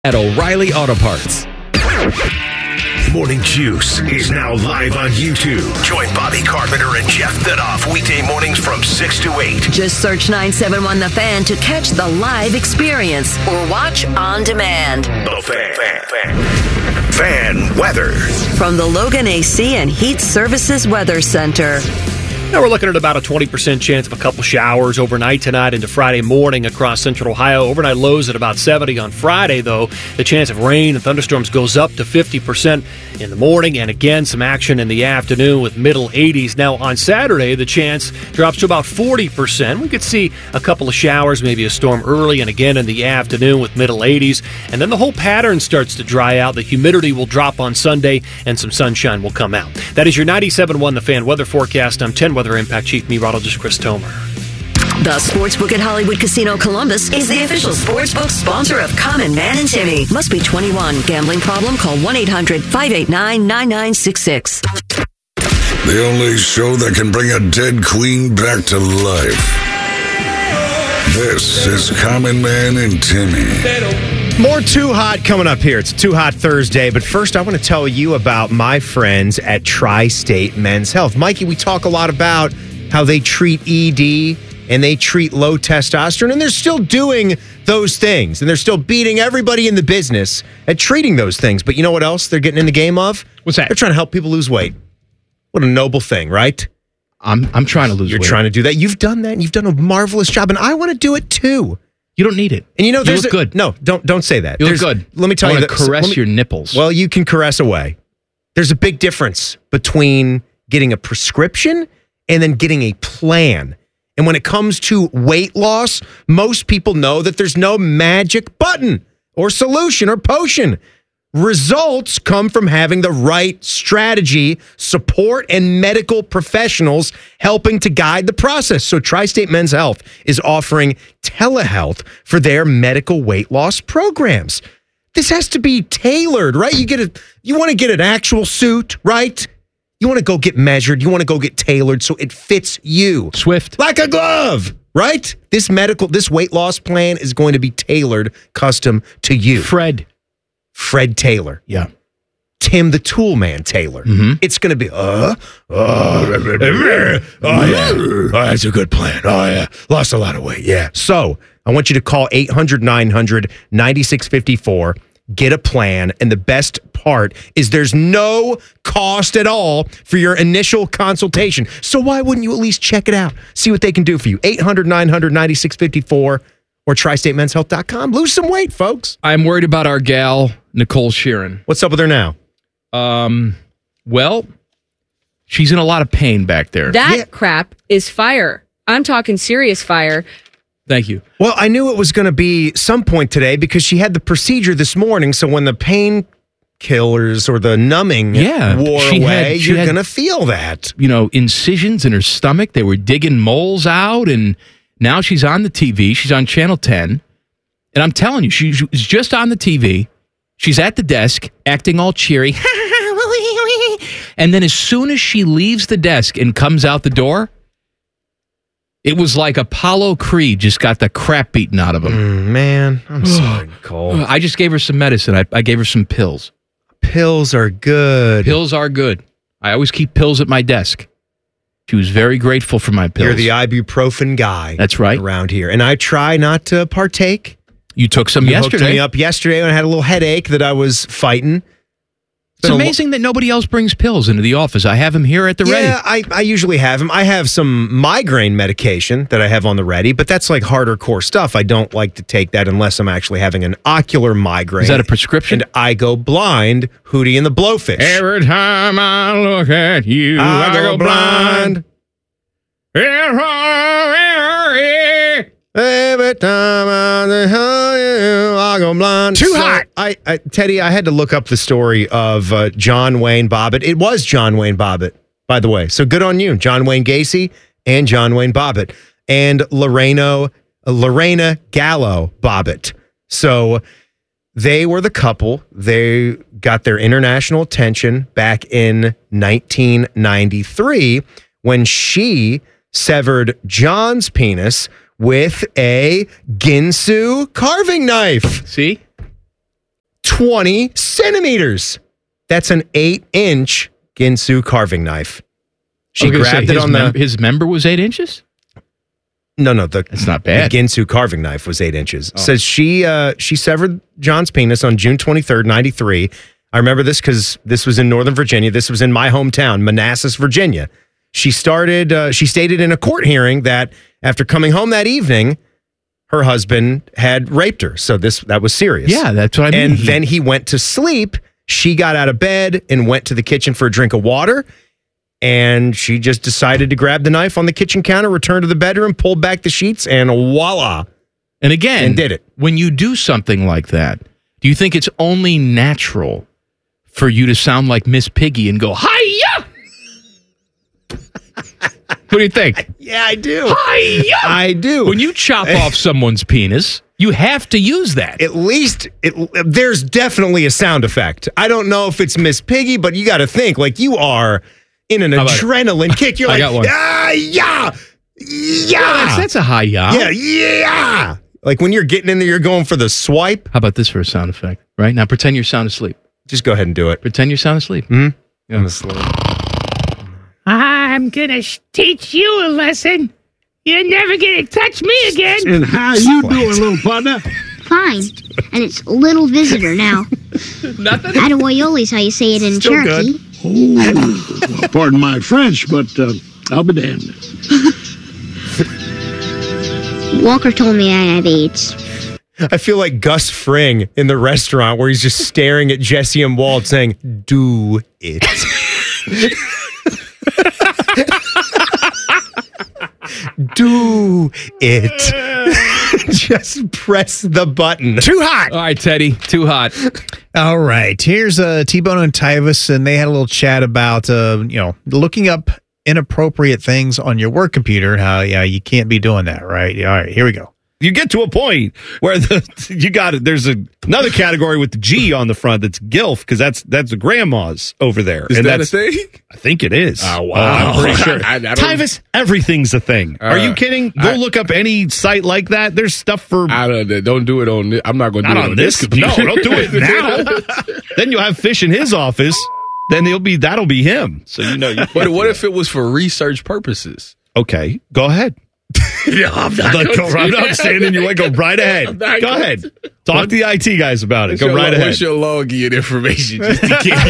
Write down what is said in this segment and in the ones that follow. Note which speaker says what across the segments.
Speaker 1: At O'Reilly Auto Parts.
Speaker 2: Morning Juice is now live on YouTube. Join Bobby Carpenter and Jeff Thidoff weekday mornings from 6 to 8.
Speaker 3: Just search 971 The Fan to catch the live experience or watch on demand.
Speaker 2: The Fan weather.
Speaker 3: From the Logan AC and Heat Services Weather Center.
Speaker 4: Now we're looking at about a 20% chance of a couple showers overnight tonight into Friday morning across central Ohio. Overnight lows at about 70 on Friday, though. The chance of rain and thunderstorms goes up to 50% in the morning, and again, some action in the afternoon with middle 80s. Now on Saturday, the chance drops to about 40%. We could see a couple of showers, maybe a storm early and again in the afternoon with middle 80s. And then the whole pattern starts to dry out. The humidity will drop on Sunday, and some sunshine will come out. That is your 97.1 The Fan weather forecast. I'm 10 Weather Impact Chief Meteorologist Chris Tomer.
Speaker 3: The Sportsbook at Hollywood Casino Columbus is the official sportsbook sponsor of Common Man and Timmy. Must be 21. Gambling problem? Call 1-800-589-9966.
Speaker 5: The only show that can bring a dead queen back to life. This is Common Man and Timmy.
Speaker 6: More Too Hot coming up here. It's Too Hot Thursday, but first I want to tell you about my friends at Tri-State Men's Health. Mikey, we talk a lot about how they treat ED and they treat low testosterone, and they're still doing those things, and they're still beating everybody in the business at treating those things. But you know what else they're getting in the game of?
Speaker 7: What's that?
Speaker 6: They're trying to help people lose weight. What a noble thing, right?
Speaker 7: I'm trying to lose weight.
Speaker 6: You're trying to do that. You've done that, and you've done a marvelous job, and I want to do it too.
Speaker 7: You don't need it.
Speaker 6: And you know,
Speaker 7: you look good.
Speaker 6: No, don't say that.
Speaker 7: You look good.
Speaker 6: Let me tell you.
Speaker 7: I want to caress your nipples.
Speaker 6: Well, you can caress away. There's a big difference between getting a prescription and then getting a plan. And when it comes to weight loss, most people know that there's no magic button or solution or potion. Results come from having the right strategy, support, and medical professionals helping to guide the process. So Tri-State Men's Health is offering telehealth for their medical weight loss programs. This has to be tailored, right? You want to get an actual suit, right? You want to go get measured. You want to go get tailored so it fits you.
Speaker 7: Swift.
Speaker 6: Like a glove, right? This weight loss plan is going to be tailored custom to you.
Speaker 7: Fred
Speaker 6: Taylor.
Speaker 7: Yeah.
Speaker 6: Tim the Tool Man Taylor.
Speaker 7: Mm-hmm.
Speaker 6: It's going to be,
Speaker 5: yeah. That's a good plan. Oh, yeah. Lost a lot of weight. Yeah.
Speaker 6: So I want you to call 800-900-9654. Get a plan. And the best part is there's no cost at all for your initial consultation. So why wouldn't you at least check it out? See what they can do for you. 800-900-9654 or tristatemenshealth.com. Lose some weight, folks.
Speaker 7: I'm worried about our gal, Nicole Sheeran.
Speaker 6: What's up with her now?
Speaker 7: Well, she's in a lot of pain back there.
Speaker 8: That crap is fire. I'm talking serious fire.
Speaker 7: Thank you.
Speaker 6: Well, I knew it was going to be some point today because she had the procedure this morning. So when the pain killers or the numbing wore away, you're going to feel that.
Speaker 7: You know, incisions in her stomach. They were digging moles out, and now she's on the TV. She's on Channel 10. And I'm telling you, she's just on the TV. She's at the desk, acting all cheery. And then as soon as she leaves the desk and comes out the door, it was like Apollo Creed just got the crap beaten out of him.
Speaker 6: Man, I'm sorry, Nicole.
Speaker 7: I just gave her some medicine. I gave her some pills.
Speaker 6: Pills are good.
Speaker 7: Pills are good. I always keep pills at my desk. She was very grateful for my pills.
Speaker 6: You're the ibuprofen guy.
Speaker 7: That's right.
Speaker 6: Around here. And I try not to partake.
Speaker 7: You took some yesterday.
Speaker 6: Hooked me up yesterday when I had a little headache that I was fighting.
Speaker 7: It's amazing that nobody else brings pills into the office. I have them here at the ready.
Speaker 6: Yeah, I usually have them. I have some migraine medication that I have on the ready, but that's like harder core stuff. I don't like to take that unless I'm actually having an ocular migraine.
Speaker 7: Is that a prescription?
Speaker 6: And I go blind, Hootie and the Blowfish.
Speaker 7: Every time I look at you,
Speaker 6: I go blind. Every time I go blind.
Speaker 7: Too hot.
Speaker 6: Teddy, I had to look up the story of John Wayne Bobbitt. It was John Wayne Bobbitt, by the way. So good on you, John Wayne Gacy and John Wayne Bobbitt. And Lorena Gallo Bobbitt. So they were the couple. They got their international attention back in 1993 when she severed John's penis with a Ginsu carving knife.
Speaker 7: See?
Speaker 6: 20 centimeters. That's an 8-inch Ginsu carving knife. She grabbed it on
Speaker 7: his member was 8 inches?
Speaker 6: No,
Speaker 7: that's not bad.
Speaker 6: The Ginsu carving knife was 8 inches. Says she severed John's penis on June 23rd, 93. I remember this because this was in Northern Virginia. This was in my hometown, Manassas, Virginia. She stated in a court hearing that after coming home that evening, her husband had raped her. So that was serious.
Speaker 7: Yeah, that's what I mean.
Speaker 6: And then he went to sleep. She got out of bed and went to the kitchen for a drink of water. And she just decided to grab the knife on the kitchen counter, return to the bedroom, pull back the sheets, and voila.
Speaker 7: And again,
Speaker 6: and did it.
Speaker 7: When you do something like that, do you think it's only natural for you to sound like Miss Piggy and go, hi-ya? What do you think?
Speaker 6: Yeah, I do.
Speaker 7: Hi-ya!
Speaker 6: I do.
Speaker 7: When you chop off someone's penis, you have to use that.
Speaker 6: At least there's definitely a sound effect. I don't know if it's Miss Piggy, but you got to think like you are in an adrenaline kick. You're like, yeah.
Speaker 7: That's a hi-ya.
Speaker 6: Yeah. Like when you're getting in there, you're going for the swipe.
Speaker 7: How about this for a sound effect? Right now, pretend you're sound asleep.
Speaker 6: Just go ahead and do it.
Speaker 7: Pretend you're sound asleep.
Speaker 6: Mm-hmm.
Speaker 9: I'm gonna teach you a lesson. You're never gonna touch me again.
Speaker 10: And how you doing, little partner?
Speaker 11: Fine. And it's little visitor now.
Speaker 7: Nothing?
Speaker 11: Attaboyoli's how you say it in
Speaker 6: Still
Speaker 11: Cherokee.
Speaker 10: Oh, well, pardon my French, but I'll be damned.
Speaker 11: Walker told me I have AIDS.
Speaker 6: I feel like Gus Fring in the restaurant where he's just staring at Jesse and Walt saying, do it. Do it. Just press the button.
Speaker 1: Too hot.
Speaker 7: All right, Teddy. Too hot.
Speaker 1: All right. Here's T-Bone and Tyvis, and they had a little chat about, looking up inappropriate things on your work computer. How, you can't be doing that, right? All right, here we go.
Speaker 12: You get to a point where there's another category with the G on the front that's GILF, because that's the grandmas over there.
Speaker 13: Is that a thing?
Speaker 12: I think it is.
Speaker 13: Oh, wow.
Speaker 12: I'm pretty sure.
Speaker 13: I don't-
Speaker 12: Tyvis, everything's a thing. Are you kidding? Go look up any site like that. There's stuff for...
Speaker 13: don't do it on this. I'm not going to do it on this computer.
Speaker 12: No, don't do it now. Then you'll have Fish in his office. Then that'll be him. So
Speaker 13: But what if it was for research purposes?
Speaker 12: Okay, go ahead. I'm not standing in your way. Go right ahead. Go ahead. Talk to the IT guys about it. Go right ahead.
Speaker 13: What's your login information? Just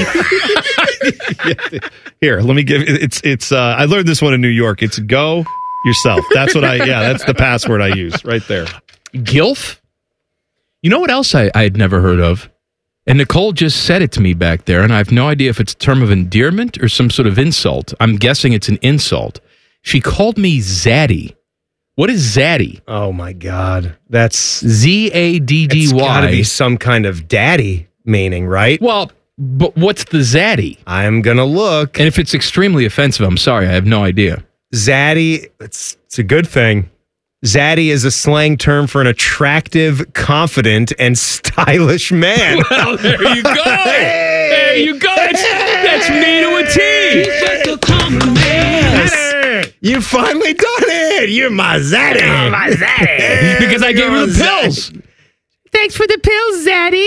Speaker 13: in case.
Speaker 12: Here, let me give it's I learned this one in New York. It's go yourself. That's what that's the password I use right there.
Speaker 7: GILF? You know what else I had never heard of? And Nicole just said it to me back there, and I have no idea if it's a term of endearment or some sort of insult. I'm guessing it's an insult. She called me Zaddy. What is Zaddy?
Speaker 6: Oh, my God. That's...
Speaker 7: Zaddy.
Speaker 6: It's got to be some kind of daddy meaning, right?
Speaker 7: Well, but what's the Zaddy?
Speaker 6: I'm going to look.
Speaker 7: And if it's extremely offensive, I'm sorry. I have no idea.
Speaker 6: Zaddy, it's a good thing. Zaddy is a slang term for an attractive, confident, and stylish man.
Speaker 7: Well, there you go.
Speaker 6: Hey!
Speaker 7: There you go. That's me to a T.
Speaker 10: He's just a common man.
Speaker 6: You finally done it. You're my Zaddy.
Speaker 10: My Zaddy.
Speaker 7: Because I gave her the pills.
Speaker 9: Thanks for the pills,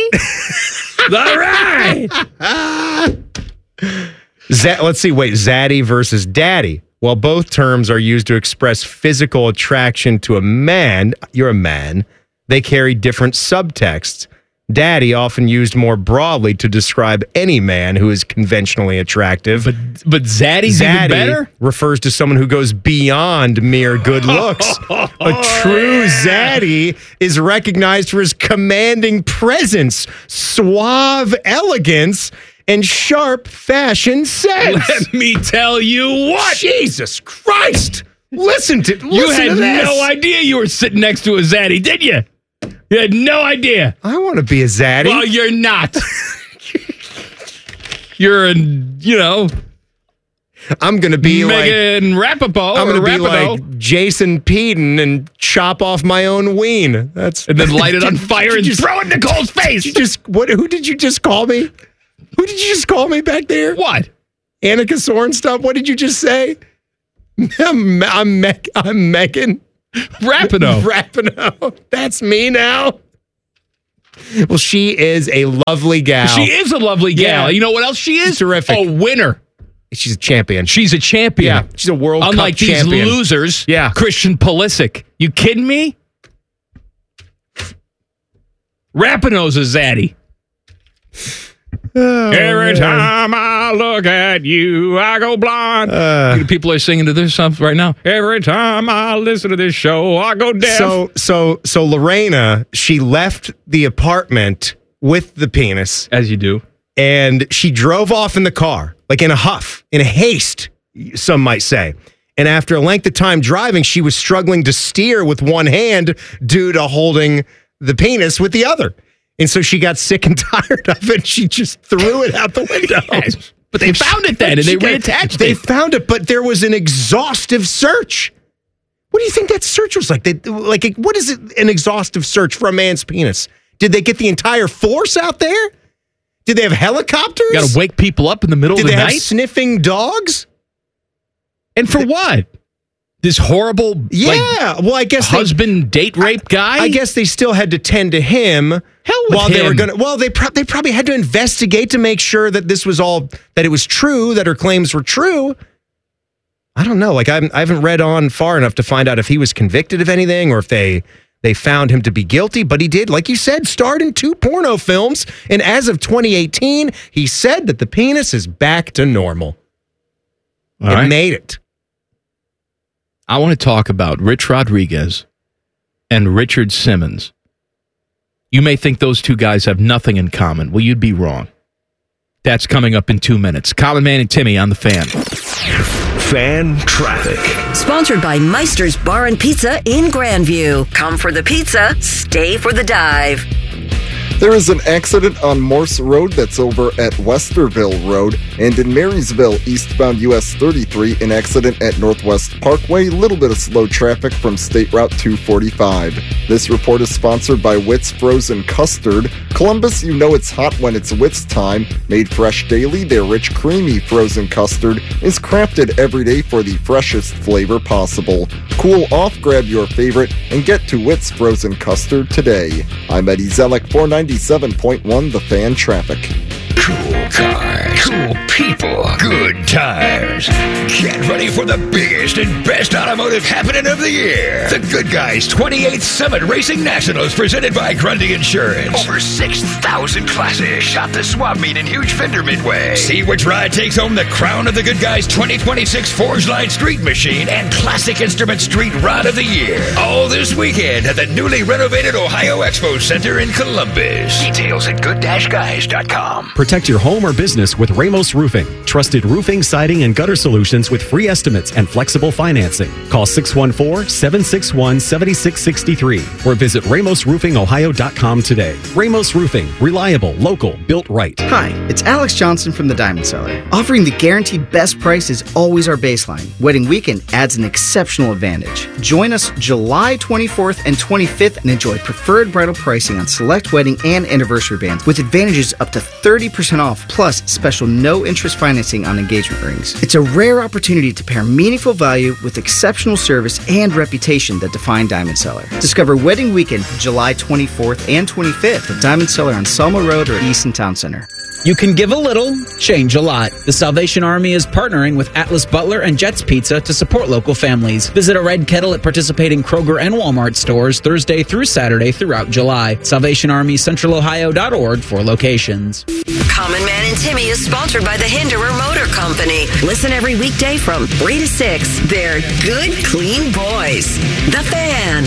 Speaker 9: Zaddy.
Speaker 7: All right.
Speaker 6: Let's see. Wait, Zaddy versus daddy. While both terms are used to express physical attraction to a man, you're a man, they carry different subtexts. Daddy often used more broadly to describe any man who is conventionally attractive.
Speaker 7: But Zaddy's even better?
Speaker 6: Refers to someone who goes beyond mere good looks. A true Zaddy is recognized for his commanding presence, suave elegance, and sharp fashion sense.
Speaker 7: Let me tell you what.
Speaker 6: Jesus Christ. Listen to this.
Speaker 7: You had no idea you were sitting next to a Zaddy, did you? You had no idea.
Speaker 6: I want to be a Zaddy.
Speaker 7: Well, you're not. You're
Speaker 6: I'm going to be
Speaker 7: Megan Rapaport.
Speaker 6: I'm going to be like Jason Peden and chop off my own ween.
Speaker 7: And then light it on fire and throw it in Nicole's face.
Speaker 6: Who did you just call me? Who did you just call me back there?
Speaker 7: What?
Speaker 6: Annika Sorenstam? What did you just say? I'm Megan
Speaker 7: Rapinoe.
Speaker 6: Rapinoe. That's me now. Well, she is a lovely gal.
Speaker 7: She is a lovely gal.
Speaker 6: Yeah.
Speaker 7: You know what else she is?
Speaker 6: She's terrific.
Speaker 7: A winner.
Speaker 6: She's a champion.
Speaker 7: She's a champion.
Speaker 6: Yeah, she's a World
Speaker 7: Unlike
Speaker 6: Cup champion.
Speaker 7: these losers.
Speaker 6: Yeah.
Speaker 7: Christian Pulisic. You kidding me? Rapinoe's a zaddy. Every time I look at you, I go blind. People are singing to this song right now. Every time I listen to this show, I go deaf.
Speaker 6: So Lorena, she left the apartment with the penis.
Speaker 7: As you do.
Speaker 6: And she drove off in the car, like in a huff, in a haste, some might say. And after a length of time driving, she was struggling to steer with one hand due to holding the penis with the other. And so she got sick and tired of it. She just threw it out the window.
Speaker 7: Yes, but they found it then, and they reattached it.
Speaker 6: They found it, but there was an exhaustive search. What do you think that search was like? What is it, an exhaustive search for a man's penis? Did they get the entire force out there? Did they have helicopters?
Speaker 7: Got to wake people up in the middle of the
Speaker 6: Did they
Speaker 7: night?
Speaker 6: have sniffing dogs?
Speaker 7: And for what? This horrible,
Speaker 6: well, I guess
Speaker 7: husband date rape guy.
Speaker 6: I guess they still had to tend to him.
Speaker 7: Hell with
Speaker 6: while
Speaker 7: him.
Speaker 6: They were gonna. Well, they probably had to investigate to make sure that this was all that it was true, that her claims were true. I don't know. Like I haven't read on far enough to find out if he was convicted of anything or if they found him to be guilty. But he did, like you said, starred in 2 porno films, and as of 2018, he said that the penis is back to normal. It made it.
Speaker 7: I want to talk about Rich Rodriguez and Richard Simmons. You may think those two guys have nothing in common. Well, you'd be wrong. That's coming up in 2 minutes. Common Man and Timmy on the Fan.
Speaker 2: Fan traffic.
Speaker 3: Sponsored by Meister's Bar and Pizza in Grandview. Come for the pizza, stay for the dive.
Speaker 14: There is an accident on Morse Road that's over at Westerville Road, and in Marysville, eastbound US 33, an accident at Northwest Parkway, little bit of slow traffic from State Route 245. This report is sponsored by Witt's Frozen Custard. Columbus, you know it's hot when it's Witt's time. Made fresh daily, their rich, creamy frozen custard is crafted every day for the freshest flavor possible. Cool off, grab your favorite, and get to Witt's Frozen Custard today. I'm Eddie Zelek, 497.1 The Fan Traffic.
Speaker 2: Cool cars, cool people, good tires. Get ready for the biggest and best automotive happening of the year. The Good Guys 28th Summit Racing Nationals presented by Grundy Insurance. Over 6,000 classes shot the swap meet in Huge Fender Midway. See which ride takes home the crown of the Good Guys 2026 Forge Line Street Machine and Classic Instrument Street Rod of the Year. All this weekend at the newly renovated Ohio Expo Center in Columbus. Details at good-guys.com.
Speaker 15: Protect your home or business with Ramos Roofing. Trusted roofing, siding, and gutter solutions with free estimates and flexible financing. Call 614-761-7663 or visit RamosRoofingOhio.com today. Ramos Roofing. Reliable, local, built right.
Speaker 16: Hi, it's Alex Johnson from the Diamond Cellar. Offering the guaranteed best price is always our baseline. Wedding weekend adds an exceptional advantage. Join us July 24th and 25th and enjoy preferred bridal pricing on select wedding and anniversary bands with advantages up to 30% off, plus special no-interest financing on engagement rings. It's a rare opportunity to pair meaningful value with exceptional service and reputation that define Diamond Cellar. Discover Wedding Weekend July 24th and 25th at Diamond Cellar on Selma Road or Easton Town Center.
Speaker 17: You can give a little, change a lot. The Salvation Army is partnering with Atlas Butler and Jets Pizza to support local families. Visit a red kettle at participating Kroger and Walmart stores Thursday through Saturday throughout July. SalvationArmyCentralOhio.org for locations.
Speaker 3: Common Man and Timmy is sponsored by the Hinderer Motor Company. Listen every weekday from 3 to 6. They're good, clean boys. The Fan.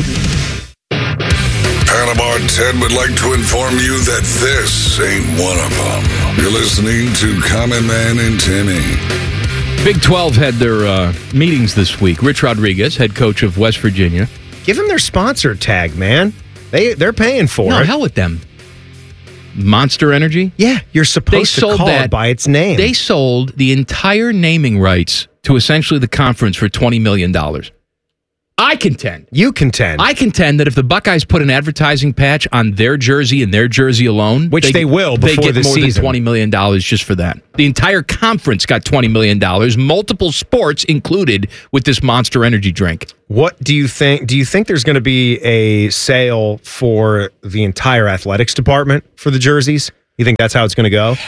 Speaker 5: Panama Ted would like to inform you that this ain't one of them. You're listening to Common Man and Timmy.
Speaker 7: Big 12 had their meetings this week. Rich Rodriguez, head coach of West Virginia.
Speaker 6: Give them their sponsor tag, man. They're paying for it.
Speaker 7: No, hell with them. Monster Energy?
Speaker 6: Yeah, you're supposed to call it by its name.
Speaker 7: They sold the entire naming rights to essentially the conference for $20 million. I contend.
Speaker 6: You contend.
Speaker 7: I contend that if the Buckeyes put an advertising patch on their jersey and their jersey alone,
Speaker 6: which they will before
Speaker 7: they get
Speaker 6: the
Speaker 7: more
Speaker 6: season.
Speaker 7: than $20 million just for that. The entire conference got $20 million, multiple sports included with this Monster Energy drink.
Speaker 6: What do you think? Do you think there's going to be a sale for the entire athletics department for the jerseys? You think that's how it's going to go?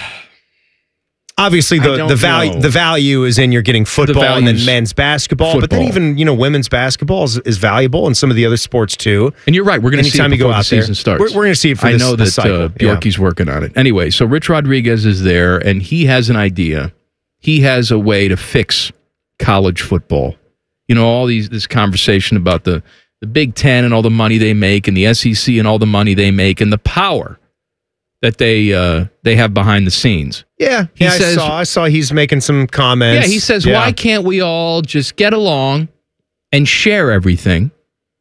Speaker 6: Obviously, the value is in you're getting football and then men's basketball, but then even women's basketball is valuable and some of the other sports too.
Speaker 7: And you're right, we're going to see it before the season starts.
Speaker 6: We're going to see it for
Speaker 7: I know that
Speaker 6: cycle.
Speaker 7: Bjorky's working on it. Anyway, so Rich Rodriguez is there, and he has an idea. He has a way to fix college football. All this conversation about the Big Ten and all the money they make, and the SEC and all the money they make, and the power that they have behind the scenes.
Speaker 6: Yeah, I saw he's making some comments.
Speaker 7: Yeah, he says, why can't we all just get along and share everything?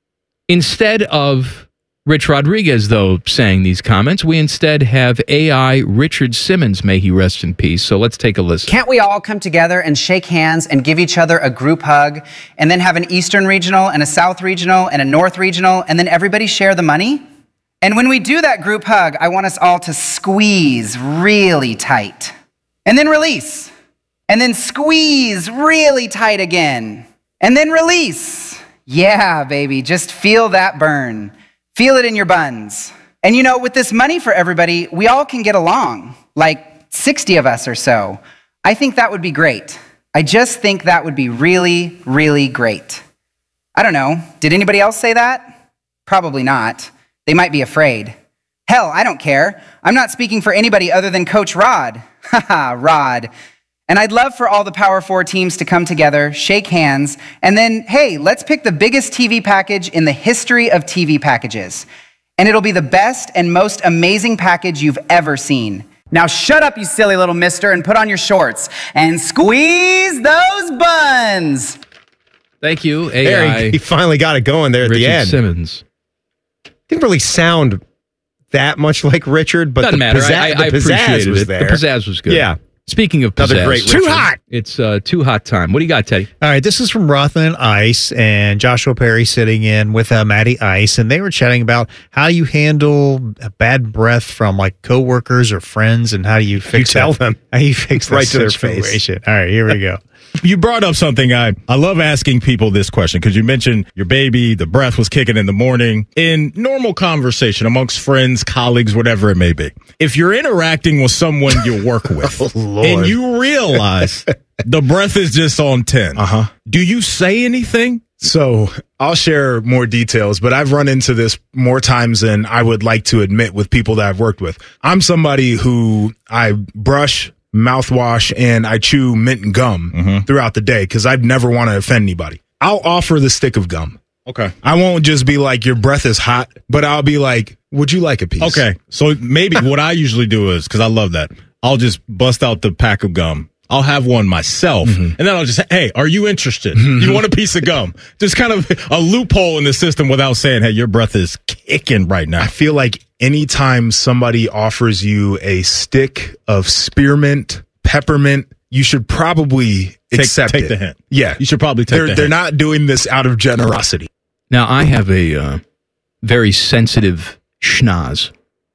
Speaker 7: Instead of Rich Rodriguez, though, saying these comments, we instead have AI Richard Simmons, may he rest in peace. So let's take a listen.
Speaker 18: Can't we all come together and shake hands and give each other a group hug and then have an Eastern regional and a South regional and a North regional and then everybody share the money? And when we do that group hug, I want us all to squeeze really tight and then release and then squeeze really tight again and then release. Yeah, baby, just feel that burn. Feel it in your buns. And with this money for everybody, we all can get along, like 60 of us or so. I think that would be great. I just think that would be really, really great. I don't know. Did anybody else say that? Probably not. They might be afraid. Hell, I don't care. I'm not speaking for anybody other than Coach Rod. Haha, Rod. And I'd love for all the Power 4 teams to come together, shake hands, and then, hey, let's pick the biggest TV package in the history of TV packages. And it'll be the best and most amazing package you've ever seen. Now shut up, you silly little mister, and put on your shorts and squeeze those buns.
Speaker 7: Thank you, AI.
Speaker 6: He finally got it going there at the end.
Speaker 7: Simmons.
Speaker 6: Didn't really sound that much like Richard, but
Speaker 7: doesn't matter. I
Speaker 6: pizzazz
Speaker 7: appreciated
Speaker 6: was
Speaker 7: it.
Speaker 6: there.
Speaker 7: The pizzazz was good.
Speaker 6: Yeah.
Speaker 7: Speaking of pizzazz,
Speaker 6: Another great
Speaker 7: too
Speaker 6: Richard.
Speaker 7: hot. It's too hot time. What do you got, Teddy?
Speaker 1: All right, this is from Rothman and Ice, and Joshua Perry sitting in with Matty Ice, and they were chatting about how you handle a bad breath from like coworkers or friends, and how do you fix
Speaker 6: tell them.
Speaker 1: How you fix
Speaker 6: Right
Speaker 1: that
Speaker 6: to their face.
Speaker 1: situation. All right, here we go.
Speaker 12: You brought up something I love asking people this question because you mentioned your baby, the breath was kicking in the morning. In normal conversation amongst friends, colleagues, whatever it may be, if you're interacting with someone you work with and you realize the breath is just on 10, do you say anything?
Speaker 19: So I'll share more details, but I've run into this more times than I would like to admit with people that I've worked with. I'm somebody who I brush, mouthwash, and I chew mint and gum throughout the day because I'd never want to offend anybody. I'll offer the stick of gum.
Speaker 12: Okay.
Speaker 19: I won't just be like, your breath is hot, but I'll be like, would you like a piece?
Speaker 12: Okay. So maybe what I usually do is, because I love that, I'll just bust out the pack of gum. I'll have one myself, and then I'll just say, hey, are you interested? You want a piece of gum? Just kind of a loophole in the system without saying, hey, your breath is kicking right now.
Speaker 19: I feel like anytime somebody offers you a stick of spearmint, peppermint, you should probably accept
Speaker 12: take
Speaker 19: it.
Speaker 12: the hint.
Speaker 19: Yeah.
Speaker 12: You should probably take the hint.
Speaker 19: They're not doing this out of generosity.
Speaker 7: Now, I have a very sensitive schnoz.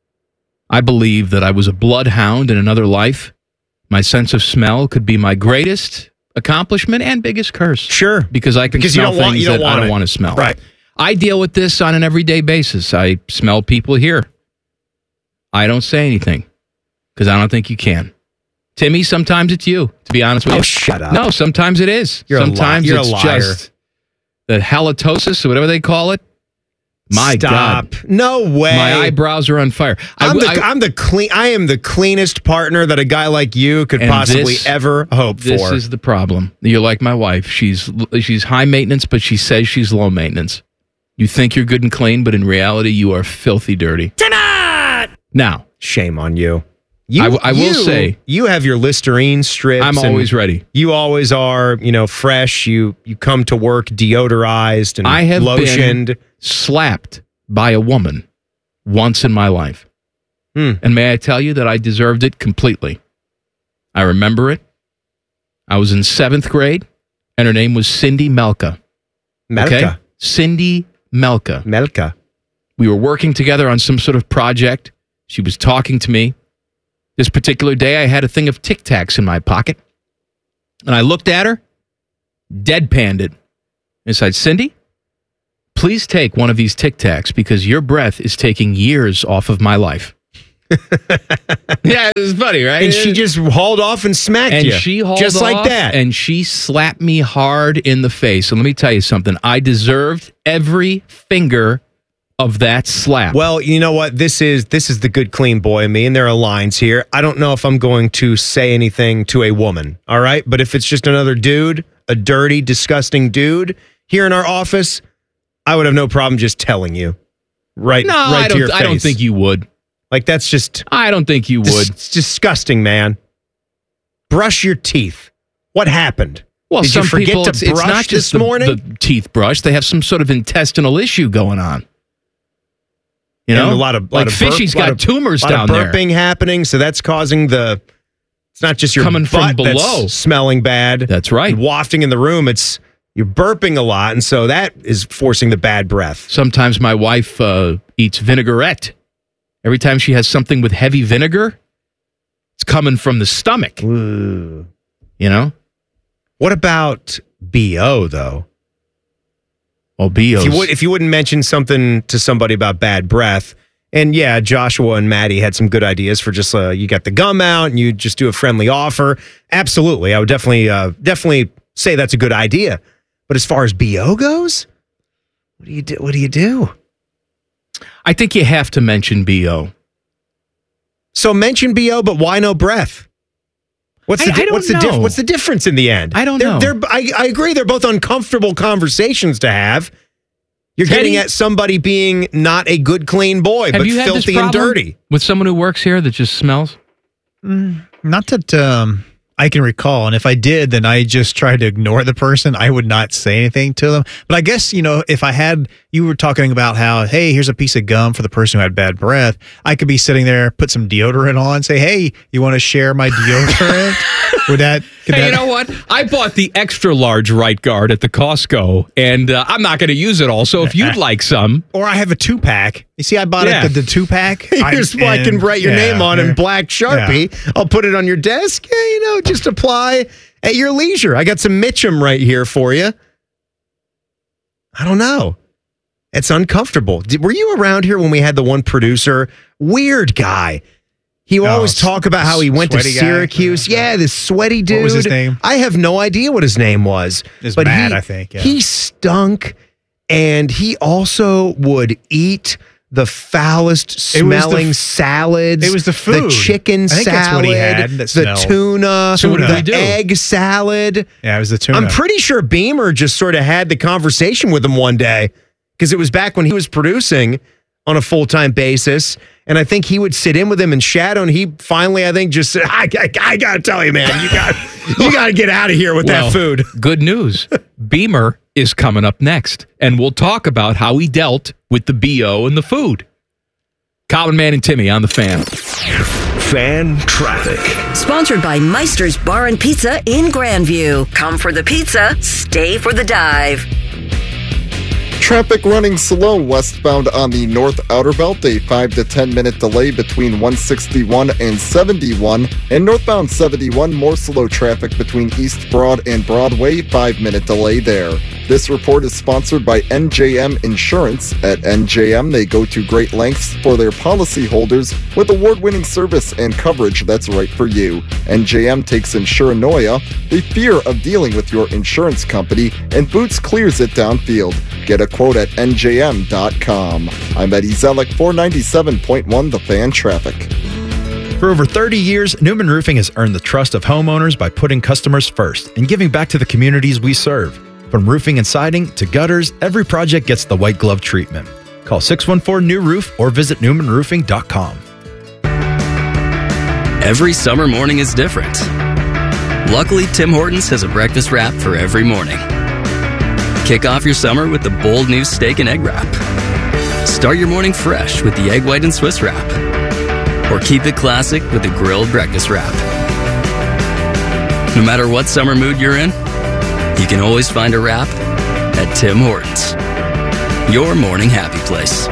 Speaker 7: I believe that I was a bloodhound in another life. My sense of smell could be my greatest accomplishment and biggest curse.
Speaker 6: Sure.
Speaker 7: Because I can smell things that I don't want to smell.
Speaker 6: Right.
Speaker 7: I deal with this on an everyday basis. I smell people here. I don't say anything because I don't think you can. Timmy, sometimes it's you, to be honest with you.
Speaker 6: Oh, shut up.
Speaker 7: No, sometimes it is. Sometimes
Speaker 6: You're a
Speaker 7: it's
Speaker 6: liar.
Speaker 7: just the halitosis or whatever they call it. My
Speaker 6: Stop.
Speaker 7: God.
Speaker 6: No way.
Speaker 7: My eyebrows are on fire.
Speaker 6: I am the cleanest partner that a guy like you could possibly ever hope for.
Speaker 7: This is the problem. You're like my wife. She's high maintenance, but she says she's low maintenance. You think you're good and clean, but in reality, you are filthy dirty.
Speaker 6: Tonight!
Speaker 7: Now,
Speaker 6: shame on you.
Speaker 7: I will say,
Speaker 6: you have your Listerine strips.
Speaker 7: I'm always ready.
Speaker 6: You always are, fresh. You come to work deodorized and
Speaker 7: I have
Speaker 6: lotioned.
Speaker 7: been slapped by a woman once in my life. And may I tell you that I deserved it completely. I remember it. I was in 7th grade, and her name was Cindy Melka.
Speaker 6: Melka.
Speaker 7: Okay? Cindy Melka.
Speaker 6: Melka.
Speaker 7: We were working together on some sort of project. She was talking to me. This particular day, I had a thing of Tic Tacs in my pocket. And I looked at her, deadpanned it, and said, Cindy, please take one of these Tic Tacs because your breath is taking years off of my life.
Speaker 6: Yeah, it was funny, right? And she just hauled off and smacked
Speaker 7: And
Speaker 6: you.
Speaker 7: she hauled
Speaker 6: just
Speaker 7: off,
Speaker 6: like that.
Speaker 7: and she slapped me hard in the face. And let me tell you something. I deserved every finger of that slap.
Speaker 6: Well, you know what? This is the good, clean boy in me, and there are lines here. I don't know if I'm going to say anything to a woman, all right? But if it's just another dude, a dirty, disgusting dude here in our office, I would have no problem just telling you. Right,
Speaker 7: No,
Speaker 6: right to your face.
Speaker 7: I don't think you would.
Speaker 6: Like, that's just...
Speaker 7: I don't think you would.
Speaker 6: It's disgusting, man. Brush your teeth. What happened?
Speaker 7: Well,
Speaker 6: Did
Speaker 7: some
Speaker 6: you forget
Speaker 7: people,
Speaker 6: to
Speaker 7: it's
Speaker 6: brush
Speaker 7: not just
Speaker 6: this morning?
Speaker 7: the teeth brush. They have some sort of intestinal issue going on. You know,
Speaker 6: And a lot of
Speaker 7: fishy's got tumors down there.
Speaker 6: A lot of burping happening, so that's causing the... It's not just your
Speaker 7: Coming from
Speaker 6: butt
Speaker 7: below.
Speaker 6: that's smelling bad.
Speaker 7: That's right.
Speaker 6: And wafting in the room. You're burping a lot, and so that is forcing the bad breath.
Speaker 7: Sometimes my wife eats vinaigrette. Every time she has something with heavy vinegar, it's coming from the stomach.
Speaker 6: Ooh.
Speaker 7: You know?
Speaker 6: What about BO, though?
Speaker 7: Well, BO.
Speaker 6: If you wouldn't mention something to somebody about bad breath, and yeah, Joshua and Maddie had some good ideas for just you got the gum out and you just do a friendly offer. Absolutely. I would definitely say that's a good idea. But as far as BO goes, what do you do?
Speaker 7: I think you have to mention BO.
Speaker 6: So mention BO, but why no breath? What's the difference in the end?
Speaker 7: I don't know.
Speaker 6: I agree. They're both uncomfortable conversations to have. You're getting at somebody being not a good, clean boy, but
Speaker 7: you had this
Speaker 6: filthy and
Speaker 7: problem
Speaker 6: dirty.
Speaker 7: with someone who works here that just smells?
Speaker 1: Not that I can recall. And if I did, then I just tried to ignore the person. I would not say anything to them. But I guess, if I had, you were talking about how, hey, here's a piece of gum for the person who had bad breath. I could be sitting there, put some deodorant on, say, hey, you want to share my deodorant?
Speaker 7: You know what? I bought the extra large right guard at the Costco, and I'm not going to use it all. So if you'd like some.
Speaker 1: Or I have a 2-pack. You see, I bought it, the 2-pack.
Speaker 6: Here's what I can write your name on in black Sharpie. Yeah. I'll put it on your desk. Yeah, just apply at your leisure. I got some Mitchum right here for you. I don't know. It's uncomfortable. Were you around here when we had the one producer? Weird guy. He would always talk about how he went to Syracuse. Yeah, this sweaty dude.
Speaker 1: What was his name?
Speaker 6: I have no idea what his name was.
Speaker 1: It's Matt, I think. Yeah.
Speaker 6: He stunk, and he also would eat the foulest smelling salads.
Speaker 1: It was the food.
Speaker 6: The chicken salad.
Speaker 1: That's what he had that
Speaker 6: the tuna.
Speaker 7: So what did
Speaker 6: the
Speaker 7: he do?
Speaker 6: egg salad.
Speaker 1: Yeah, it was the tuna.
Speaker 6: I'm pretty sure Beamer just sort of had the conversation with him one day because it was back when he was producing on a full-time basis. And I think he would sit in with him in shadow, and he finally, I think, just said, I got to tell you, man, you got to get out of here with that food.
Speaker 7: Good news. Beamer is coming up next, and we'll talk about how he dealt with the BO and the food. Common Man and Timmy on the Fan.
Speaker 2: Fan Traffic.
Speaker 3: Sponsored by Meister's Bar and Pizza in Grandview. Come for the pizza, stay for the dive.
Speaker 14: Traffic running slow westbound on the North Outer Belt, a 5 to 10 minute delay between 161 and 71, and northbound 71, more slow traffic between East Broad and Broadway, 5-minute delay there. This report is sponsored by NJM Insurance. At NJM, they go to great lengths for their policyholders with award-winning service and coverage that's right for you. NJM takes insuranoia, the fear of dealing with your insurance company, and Boots clears it downfield. Get a quote at njm.com. I'm Eddie Zellick, 497.1 The Fan Traffic.
Speaker 20: For over 30 years, Newman Roofing has earned the trust of homeowners by putting customers first and giving back to the communities we serve. From roofing and siding to gutters, every project gets the white glove treatment. Call 614-NEW-ROOF or visit newmanroofing.com.
Speaker 21: Every summer morning is different. Luckily, Tim Hortons has a breakfast wrap for every morning. Kick off your summer with the bold new steak and egg wrap. Start your morning fresh with the egg white and Swiss wrap. Or keep it classic with the grilled breakfast wrap. No matter what summer mood you're in, you can always find a wrap at Tim Hortons. your morning happy place.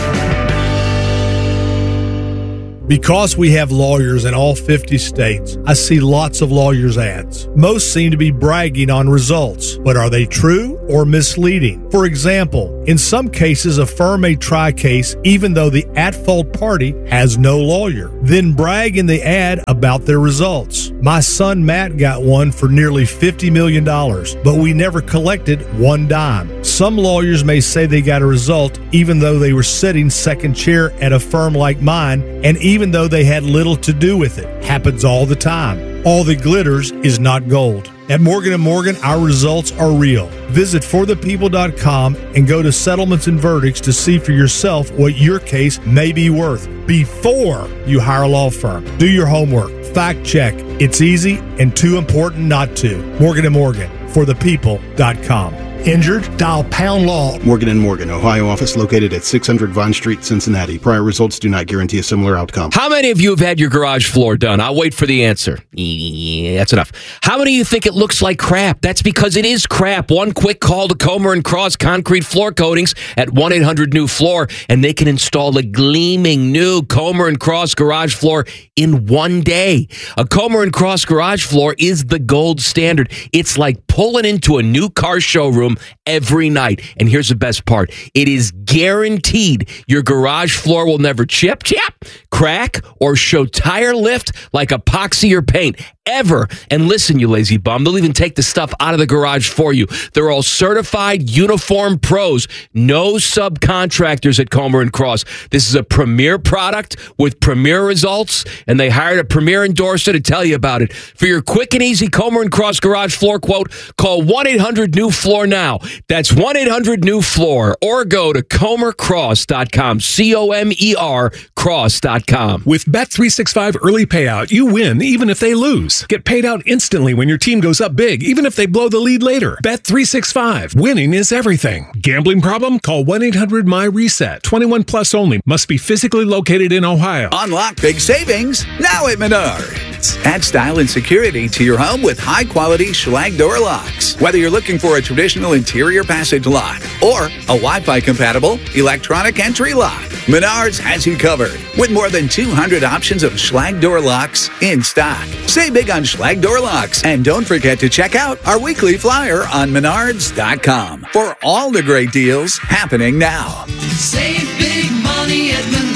Speaker 4: Because we have lawyers in all 50 states, I see lots of lawyers' ads. Most seem to be bragging on results, but are they true or misleading? For example, in some cases, a firm may try a case even though the at-fault party has no lawyer, then brag in the ad about their results. My son Matt got one for nearly $50 million, but we never collected one dime. Some lawyers may say they got a result even though they were sitting second chair at a firm like mine, and even though they had little to do with it. Happens all the time. All that glitters is not gold. At Morgan & Morgan, our results are real. Visit forthepeople.com and go to settlements and verdicts to see for yourself what your case may be worth before you hire a law firm. Do your homework. Fact check. It's easy and too important not to. Morgan & Morgan, forthepeople.com. Injured? Dial pound law.
Speaker 22: Morgan & Morgan, Ohio office located at 600 Vine Street, Cincinnati. Prior results do not guarantee a similar outcome.
Speaker 23: How many of you have had your garage floor done? I'll wait for the answer. Yeah, that's enough. How many of you think it looks like crap? That's because it is crap. One quick call to Comer & Cross Concrete Floor Coatings at 1-800-NEW-FLOOR, and they can install a gleaming new Comer & Cross garage floor in one day. A Comer & Cross garage floor is the gold standard. It's like pulling into a new car showroom every night. And here's the best part. It is guaranteed your garage floor will never chip, crack, or show tire lift like epoxy or paint. Ever. And listen, you lazy bum, they'll even take the stuff out of the garage for you. They're all certified uniform pros. No subcontractors at Comer & Cross. This is a premier product with premier results, and they hired a premier endorser to tell you about it. For your quick and easy Comer & Cross garage floor quote, call 1-800-NEW-FLOOR now. That's 1-800-NEW-FLOOR, or go to comercross.com, C-O-M-E-R cross.com.
Speaker 24: With Bet365 early payout, you win even if they lose. Get paid out instantly when your team goes up big, even if they blow the lead later. Bet365. Winning is everything. Gambling problem? Call 1-800-MY-RESET. 21 plus only. Must be physically located in Ohio.
Speaker 25: Unlock big savings now at Menards. Add style and security to your home with high-quality Schlage door locks. Whether you're looking for a traditional interior passage lock or a Wi-Fi compatible electronic entry lock, Menards has you covered with more than 200 options of Schlage door locks in stock. Save big on Schlage door locks, and don't forget to check out our weekly flyer on Menards.com for all the great deals happening now.
Speaker 26: Save big money at Menards.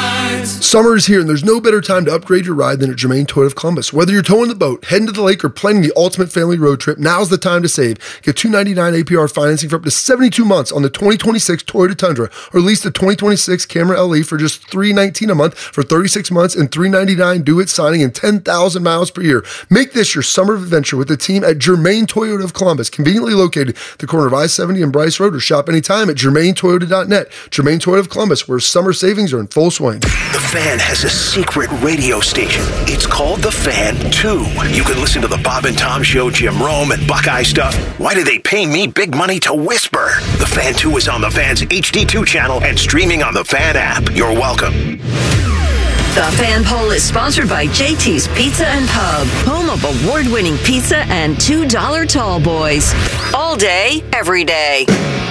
Speaker 27: Summer is here, and there's no better time to upgrade your ride than at Germain Toyota of Columbus. Whether you're towing the boat, heading to the lake, or planning the ultimate family road trip, now's the time to save. Get $299 APR financing for up to 72 months on the 2026 Toyota Tundra, or lease the 2026 Camry LE for just $319 a month for 36 months and $399 due at signing and 10,000 miles per year. Make this your summer adventure with the team at Germain Toyota of Columbus, conveniently located at the corner of I-70 and Bryce Road, or shop anytime at germaintoyota.net. Germain Toyota of Columbus, where summer savings are in full swing.
Speaker 28: The Fan has a secret radio station. It's called The Fan 2. You can listen to the Bob and Tom Show, Jim Rome, and Buckeye stuff. Why do they pay me big money to whisper? The Fan 2 is on the Fan's HD2 channel and streaming on the Fan app. You're welcome.
Speaker 3: The Fan Poll is sponsored by JT's Pizza and Pub, home of award-winning pizza and $2 tall boys. All day, every day.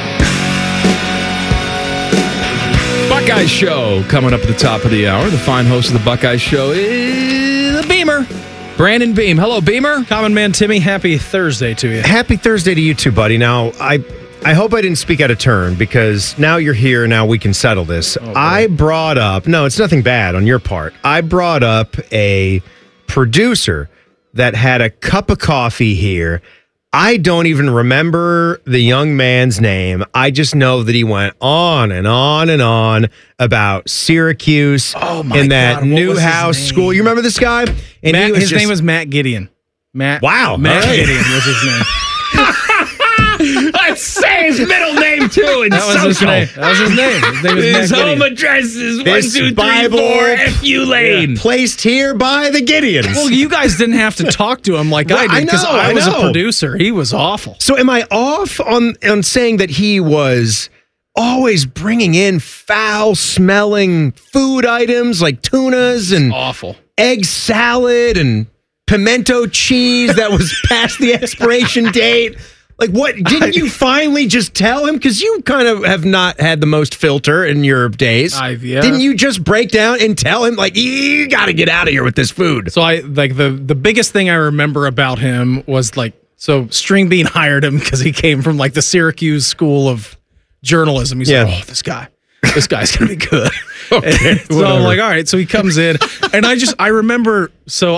Speaker 7: Buckeye Show coming up at the top of the hour. The fine host of the Buckeye Show is the Beamer, Brandon Beam. Hello, Beamer.
Speaker 29: Common Man Timmy, happy Thursday to you.
Speaker 6: Happy Thursday to you too, buddy. Now, I hope I didn't speak out of turn, because now you're here, now we can settle this. I brought up, no, it's nothing bad on your part. I brought up a producer that had a cup of coffee here. I don't even remember the young man's name. I just know that he went on and on and on about Syracuse and that Newhouse school. You remember this guy? And
Speaker 29: his name was Matt Gideon. Matt Gideon was his name.
Speaker 23: Let's say his middle name too.
Speaker 29: That was his name. That was his name. His name is
Speaker 23: his
Speaker 29: Matt
Speaker 23: home
Speaker 29: Gideon.
Speaker 23: address is 1234 FU Lane.
Speaker 6: Placed here by the Gideons.
Speaker 29: Well, you guys didn't have to talk to him like I did, because I was a producer. He was awful.
Speaker 6: So am I off on saying that he was always bringing in foul-smelling food items like tunas and
Speaker 29: awful
Speaker 6: egg salad and pimento cheese that was past the expiration date? Like, what? Didn't you finally just tell him? Because you kind of have not had the most filter in your days.
Speaker 29: Yeah.
Speaker 6: Didn't you just break down and tell him, like, you got to get out of here with this food?
Speaker 29: So the biggest thing I remember about him was so String Bean hired him because he came from the Syracuse School of Journalism. He's like, oh, this guy's gonna be good.
Speaker 6: Okay,
Speaker 29: so I'm like, all right. So he comes in, and I remember. So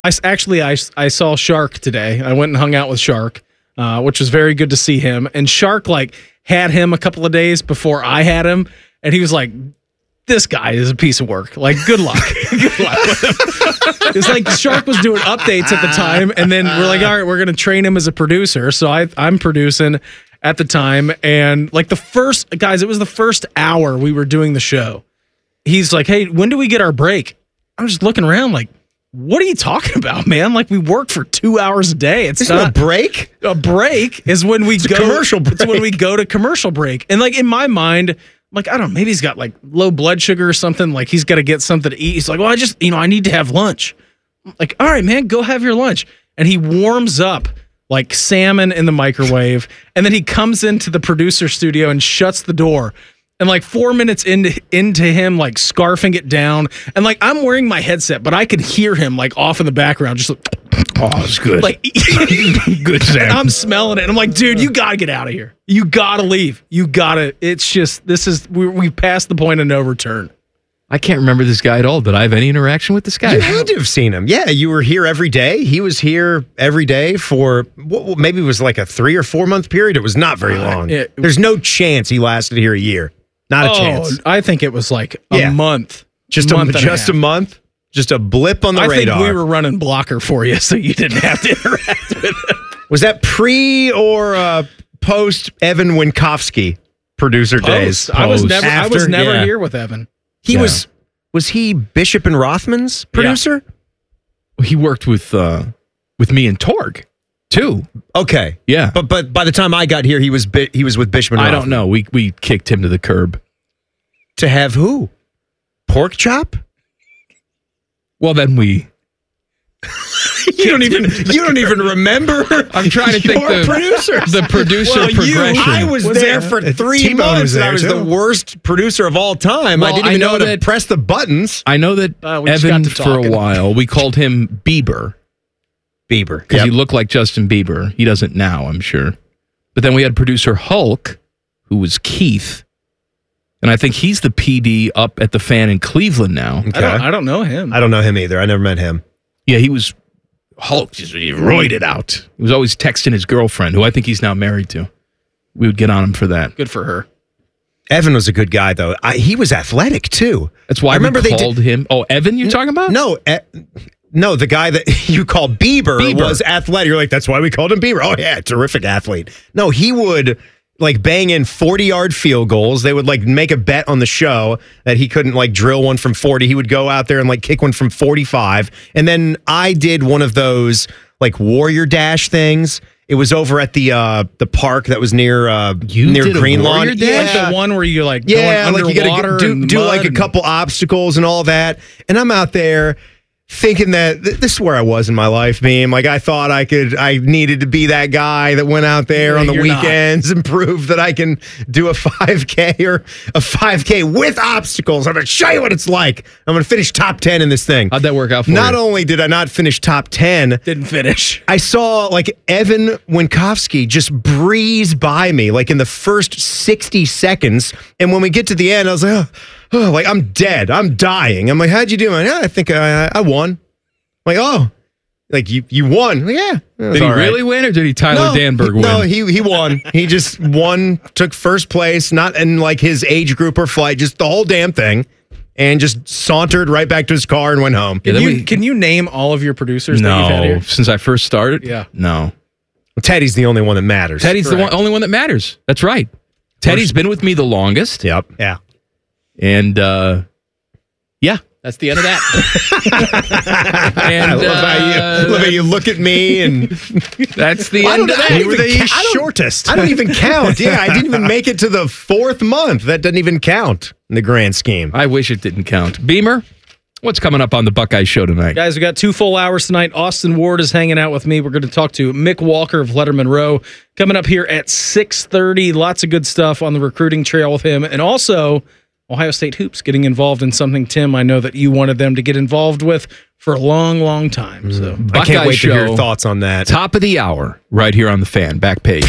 Speaker 29: I saw Shark today. I went and hung out with Shark, which was very good to see him. And Shark had him a couple of days before I had him, and he was like, this guy is a piece of work. Good luck. Good luck with him. It's like Shark was doing updates at the time, and then we're like, all right, we're going to train him as a producer. So I'm producing at the time, and it was the first hour we were doing the show. He's like, hey, when do we get our break? I'm just looking around what are you talking about, man? We work for 2 hours a day. It's not
Speaker 6: a break.
Speaker 29: A break is when we go
Speaker 6: commercial break.
Speaker 29: It's when we go to commercial break. And in my mind, I don't know, maybe he's got low blood sugar or something. He's got to get something to eat. He's like, well, I need to have lunch. I'm like, all right, man, go have your lunch. And he warms up salmon in the microwave. And then he comes into the producer studio and shuts the door. And 4 minutes into him scarfing it down, and I'm wearing my headset, but I could hear him off in the background, just
Speaker 7: oh, it's good.
Speaker 29: Good Sam. And I'm smelling it. And I'm like, dude, you gotta get out of here. You gotta leave. You gotta. It's just we've passed the point of no return.
Speaker 7: I can't remember this guy at all. Did I have any interaction with this guy?
Speaker 6: You had to have seen him. Yeah, you were here every day. He was here every day for maybe it was a 3 or 4 month period. It was not very long. There's no chance he lasted here a year. Not a chance.
Speaker 29: I think it was a month.
Speaker 6: Just a month? Just a blip on the radar.
Speaker 29: I think we were running blocker for you, so you didn't have to interact with him.
Speaker 6: Was that pre or post Evan Winkowski producer days?
Speaker 29: I was never here with Evan.
Speaker 6: He was he Bishop and Rothman's producer?
Speaker 7: Yeah. He worked with me and Torg too.
Speaker 6: Okay.
Speaker 7: Yeah.
Speaker 6: But by the time I got here, he was with Bishop and Rothman.
Speaker 7: I don't know. We kicked him to the curb.
Speaker 6: To have who? Pork chop?
Speaker 7: Well, then we.
Speaker 6: You don't even remember.
Speaker 7: I'm trying to think the producer progression.
Speaker 6: I was there for 3 months. I was the worst producer of all time. I didn't even know how to press the buttons.
Speaker 7: I know that Evan for a while we called him Bieber because he looked like Justin Bieber. He doesn't now, I'm sure. But then we had producer Hulk, who was Keith. And I think he's the PD up at the Fan in Cleveland now.
Speaker 29: Okay. I don't know him.
Speaker 6: I don't know him either. I never met him.
Speaker 7: Yeah, he was Hulk. He roided out. He was always texting his girlfriend, who I think he's now married to. We would get on him for that.
Speaker 29: Good for her.
Speaker 6: Evan was a good guy, though. He was athletic, too.
Speaker 7: That's why I remember they called him. Oh, Evan, you're talking about?
Speaker 6: No, the guy that you called Bieber was athletic. You're like, that's why we called him Bieber. Oh, yeah, terrific athlete. No, he would bang in 40-yard field goals. They would make a bet on the show that he couldn't drill one from 40. He would go out there and kick one from 45. And then I did one of those Warrior Dash things. It was over at the park that was near Greenlawn.
Speaker 29: Yeah, the one where you going underwater,
Speaker 6: you gotta do a couple obstacles and all that. And I'm out there thinking that this is where I was in my life, Beam. I thought I needed to be that guy that went out there on the weekends and proved that I can do a 5K or a 5K with obstacles. I'm going to show you what it's like. I'm going to finish top 10 in this thing.
Speaker 7: How'd that work out for you?
Speaker 6: Not only did I not finish top 10.
Speaker 29: Didn't finish.
Speaker 6: I saw Evan Winkowski just breeze by me in the first 60 seconds. And when we get to the end, I was like, oh, I'm dead. I'm dying. I'm like, how'd you do? I think I won. I'm like, oh, you won. Yeah.
Speaker 7: Did he really win, or did he Tyler Danberg win?
Speaker 6: No, he won. He just won, took first place, not in his age group or flight, just the whole damn thing, and just sauntered right back to his car and went home.
Speaker 29: Can you name all of your producers that you've had here?
Speaker 7: Since I first started?
Speaker 29: Yeah.
Speaker 7: No.
Speaker 6: Teddy's the only one that matters.
Speaker 7: Teddy's the only one that matters. That's right. Teddy's been with me the longest.
Speaker 6: Yep. Yeah.
Speaker 7: And, yeah, that's the end of that.
Speaker 6: And I love how you look at me, and
Speaker 7: that's the end of that.
Speaker 6: You were the shortest. I don't even count. Yeah, I didn't even make it to the 4th month. That doesn't even count in the grand scheme.
Speaker 7: I wish it didn't count. Beamer? What's coming up on the Buckeye Show tonight?
Speaker 29: Guys, we got 2 full hours tonight. Austin Ward is hanging out with me. We're going to talk to Mick Walker of Letterman Row coming up here at 6:30. Lots of good stuff on the recruiting trail with him. And also, Ohio State Hoops getting involved in something, Tim, I know that you wanted them to get involved with for a long, long time. So
Speaker 6: I can't wait to hear your thoughts on that.
Speaker 7: Top of the hour, right here on the Fan. Back page.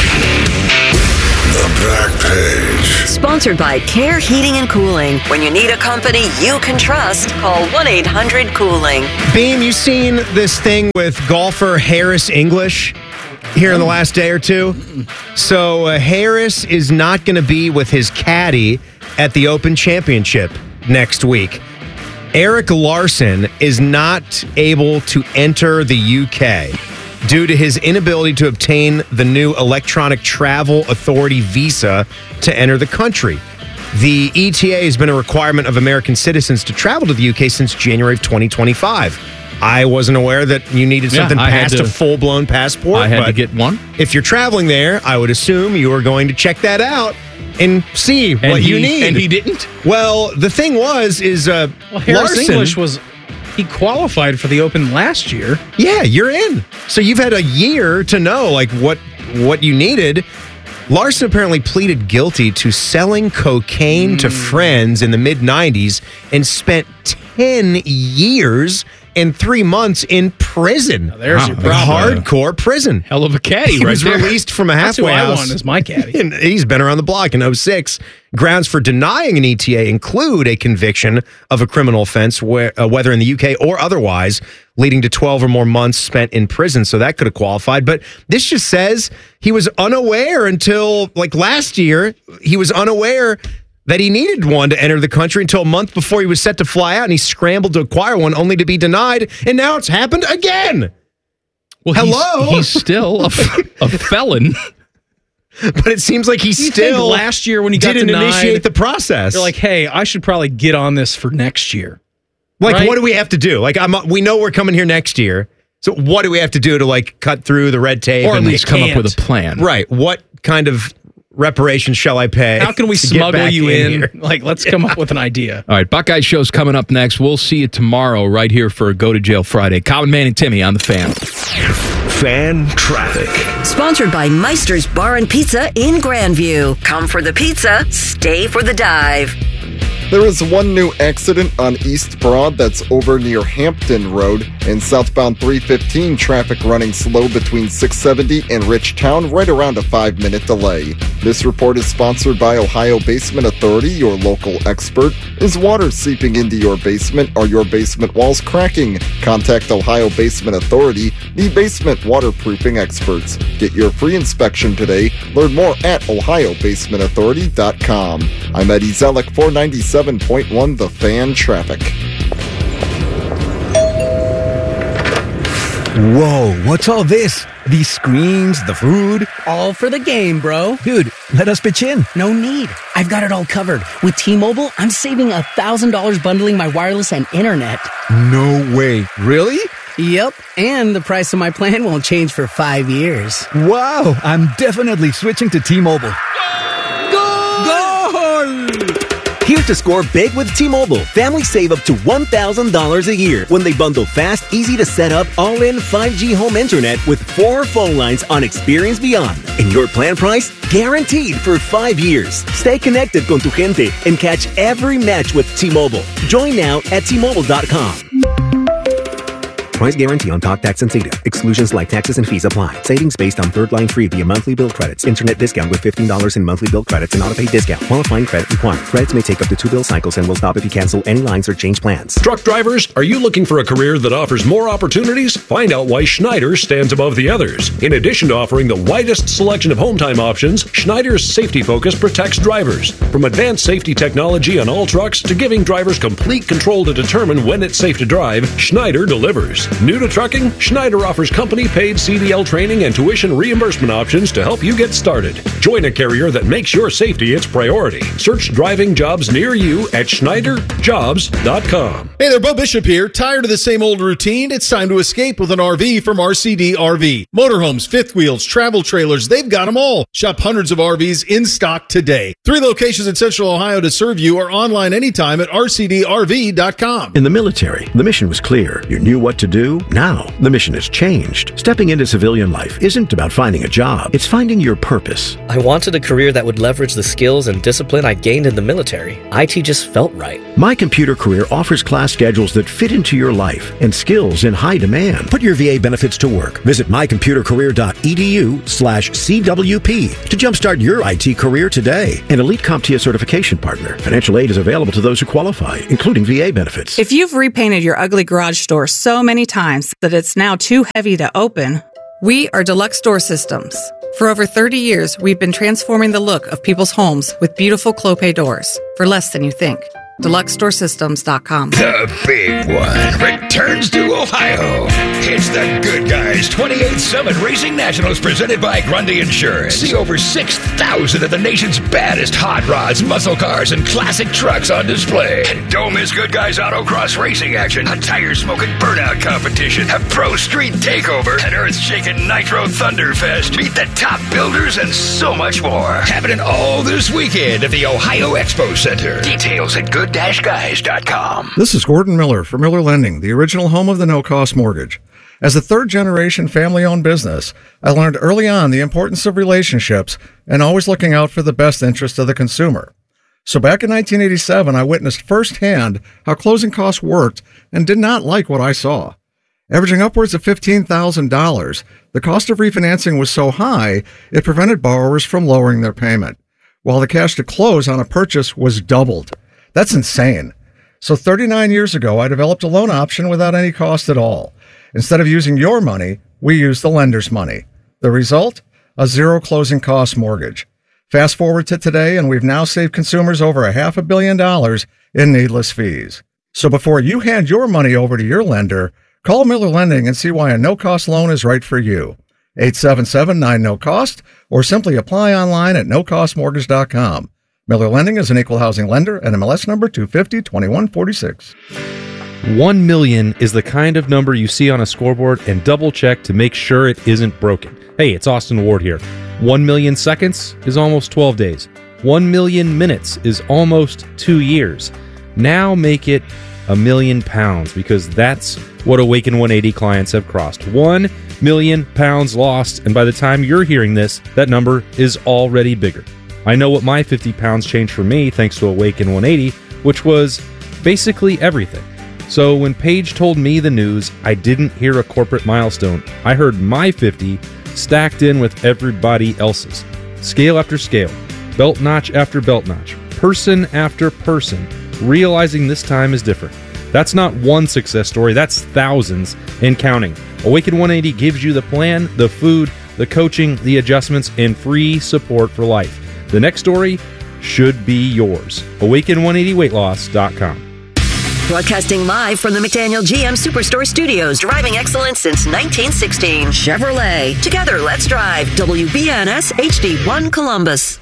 Speaker 3: The Back Page. Sponsored by Care Heating and Cooling. When you need a company you can trust, call 1-800-COOLING.
Speaker 6: Beam, you seen this thing with golfer Harris English here in the last day or two? So Harris is not going to be with his caddy at the Open Championship next week. Eric Larson is not able to enter the UK due to his inability to obtain the new Electronic Travel Authority visa to enter the country. The ETA has been a requirement of American citizens to travel to the UK since January of 2025. I wasn't aware that you needed something past a full-blown passport.
Speaker 7: I had to get one.
Speaker 6: If you're traveling there, I would assume you are going to check that out and see what you need.
Speaker 7: And he didn't?
Speaker 6: Well, the thing was,
Speaker 29: Harris
Speaker 6: Larson,
Speaker 29: English he qualified for the Open last year.
Speaker 6: Yeah, you're in. So you've had a year to know like what you needed. Larson apparently pleaded guilty to selling cocaine to friends in the mid-90s and spent 10 years and 3 months in prison.
Speaker 29: Now there's your problem.
Speaker 6: Hardcore prison.
Speaker 7: Hell of a caddy,
Speaker 6: He
Speaker 7: right
Speaker 6: was
Speaker 7: there.
Speaker 6: released from a
Speaker 29: That's who
Speaker 6: halfway
Speaker 29: I
Speaker 6: house.
Speaker 29: want as my caddy.
Speaker 6: And he's been around the block in 06. Grounds for denying an ETA include a conviction of a criminal offense, whether in the UK or otherwise, leading to 12 or more months spent in prison. So that could have qualified. But this just says he was unaware until like last year. He was unaware that he needed one to enter the country until a month before he was set to fly out, and he scrambled to acquire one only to be denied. And now it's happened again.
Speaker 7: Well,
Speaker 6: hello.
Speaker 7: He's still a felon.
Speaker 6: But it seems like he
Speaker 29: You
Speaker 6: still
Speaker 29: think last year when he got
Speaker 6: didn't
Speaker 29: denied,
Speaker 6: initiate the process.
Speaker 29: They're like, hey, I should probably get on this for next year.
Speaker 6: Like,
Speaker 29: right?
Speaker 6: what do we have to do? Like, we know we're coming here next year. So what do we have to do to like cut through the red tape?
Speaker 7: Or at
Speaker 6: and
Speaker 7: least come up with a plan.
Speaker 6: Right. What kind of reparations shall I pay?
Speaker 29: How can we
Speaker 6: to get
Speaker 29: smuggle
Speaker 6: back
Speaker 29: you in?
Speaker 6: here?
Speaker 29: Like, let's come up with an idea.
Speaker 7: All right, Buckeye Show's coming up next. We'll see you tomorrow right here for Go to Jail Friday. Common Man and Timmy on the Fan.
Speaker 28: Fan traffic.
Speaker 3: Sponsored by Meister's Bar and Pizza in Grandview. Come for the pizza, stay for the dive.
Speaker 14: There is one new accident on East Broad that's over near Hampton Road, and southbound 315 traffic running slow between 670 and Richtown, right around a 5-minute delay. This report is sponsored by Ohio Basement Authority, your local expert. Is water seeping into your basement? Are your basement walls cracking? Contact Ohio Basement Authority, the basement waterproofing experts. Get your free inspection today. Learn more at ohiobasementauthority.com. I'm Eddie Zellick, 497.1 The Fan Traffic.
Speaker 5: Whoa, what's all this? These screens, the food?
Speaker 8: All for the game, bro.
Speaker 5: Dude, let us pitch in.
Speaker 8: No need. I've got it all covered. With T-Mobile, I'm saving $1,000 bundling my wireless and internet.
Speaker 5: No way. Really?
Speaker 8: Yep, and the price of my plan won't change for 5 years.
Speaker 5: Wow, I'm definitely switching to T-Mobile.
Speaker 9: Here to score big with T-Mobile. Families save up to $1,000 a year when they bundle fast, easy to set up, all-in 5G home internet with 4 phone lines on Experience Beyond. And your plan price? Guaranteed for 5 years. Stay connected con tu gente and catch every match with T-Mobile. Join now at T-Mobile.com. Price guarantee on talk, tax, and data. Exclusions like taxes and fees apply. Savings based on third line free via monthly bill credits. Internet discount with $15 in monthly bill credits and auto-pay discount. Qualifying credit required. Credits may take up to 2 bill cycles and will stop if you cancel any lines or change plans.
Speaker 24: Truck drivers, are you looking for a career that offers more opportunities? Find out why Schneider stands above the others. In addition to offering the widest selection of home time options, Schneider's safety focus protects drivers. From advanced safety technology on all trucks to giving drivers complete control to determine when it's safe to drive, Schneider delivers. New to trucking? Schneider offers company-paid CDL training and tuition reimbursement options to help you get started. Join a carrier that makes your safety its priority. Search driving jobs near you at SchneiderJobs.com.
Speaker 10: Hey there, Bo Bishop here. Tired of the same old routine? It's time to escape with an RV from RCD RV. Motorhomes, fifth wheels, travel trailers, they've got them all. Shop hundreds of RVs in stock today. 3 locations in Central Ohio to serve you, or online anytime at rcdrv.com.
Speaker 11: In the military, the mission was clear. You knew what to do. Now, the mission has changed. Stepping into civilian life isn't about finding a job. It's finding your purpose.
Speaker 12: I wanted a career that would leverage the skills and discipline I gained in the military. IT just felt right.
Speaker 11: My Computer Career offers class schedules that fit into your life and skills in high demand. Put your VA benefits to work. Visit mycomputercareer.edu/CWP to jumpstart your IT career today. An Elite CompTIA certification partner. Financial aid is available to those who qualify, including VA benefits.
Speaker 13: If you've repainted your ugly garage door so many times that it's now too heavy to open, we are Deluxe Door Systems. For over 30 years, we've been transforming the look of people's homes with beautiful Clopay doors for less than you think. DeluxeDoorSystems.com.
Speaker 2: The big one returns to Ohio. It's the Good Guys 28th Summit Racing Nationals presented by Grundy Insurance. See over 6,000 of the nation's baddest hot rods, muscle cars, and classic trucks on display. And don't miss Good Guys Autocross racing action, a tire-smoking burnout competition, a pro street takeover, an earth-shaking Nitro Thunderfest, meet the top builders, and so much more. Happening all this weekend at the Ohio Expo Center. Details at good-guys.com.
Speaker 15: This is Gordon Miller for Miller Lending, the original home of the no-cost mortgage. As a third-generation family-owned business, I learned early on the importance of relationships and always looking out for the best interest of the consumer. So back in 1987, I witnessed firsthand how closing costs worked and did not like what I saw. Averaging upwards of $15,000, the cost of refinancing was so high, it prevented borrowers from lowering their payment, while the cash to close on a purchase was doubled. That's insane. So 39 years ago, I developed a loan option without any cost at all. Instead of using your money, we used the lender's money. The result? A zero closing cost mortgage. Fast forward to today, and we've now saved consumers over $500 million in needless fees. So before you hand your money over to your lender, call Miller Lending and see why a no-cost loan is right for you. 877-9-NO-COST, or simply apply online at nocostmortgage.com. Miller Lending is an equal housing lender and MLS number 250-2146.
Speaker 16: 1 million is the kind of number you see on a scoreboard and double check to make sure it isn't broken. Hey, it's Austin Ward here. 1 million seconds is almost 12 days. 1 million minutes is almost 2 years. Now make it £1 million, because that's what Awaken 180 clients have crossed. 1 million pounds lost, and by the time you're hearing this, that number is already bigger. I know what my 50 pounds changed for me thanks to Awaken 180, which was basically everything. So when Paige told me the news, I didn't hear a corporate milestone. I heard my 50 stacked in with everybody else's. Scale after scale, belt notch after belt notch, person after person, realizing this time is different. That's not one success story, that's thousands and counting. Awaken 180 gives you the plan, the food, the coaching, the adjustments, and free support for life. The next story should be yours. Awaken180weightloss.com.
Speaker 3: Broadcasting live from the McDaniel GM Superstore Studios, driving excellence since 1916. Chevrolet. Together, let's drive. WBNS HD1 Columbus.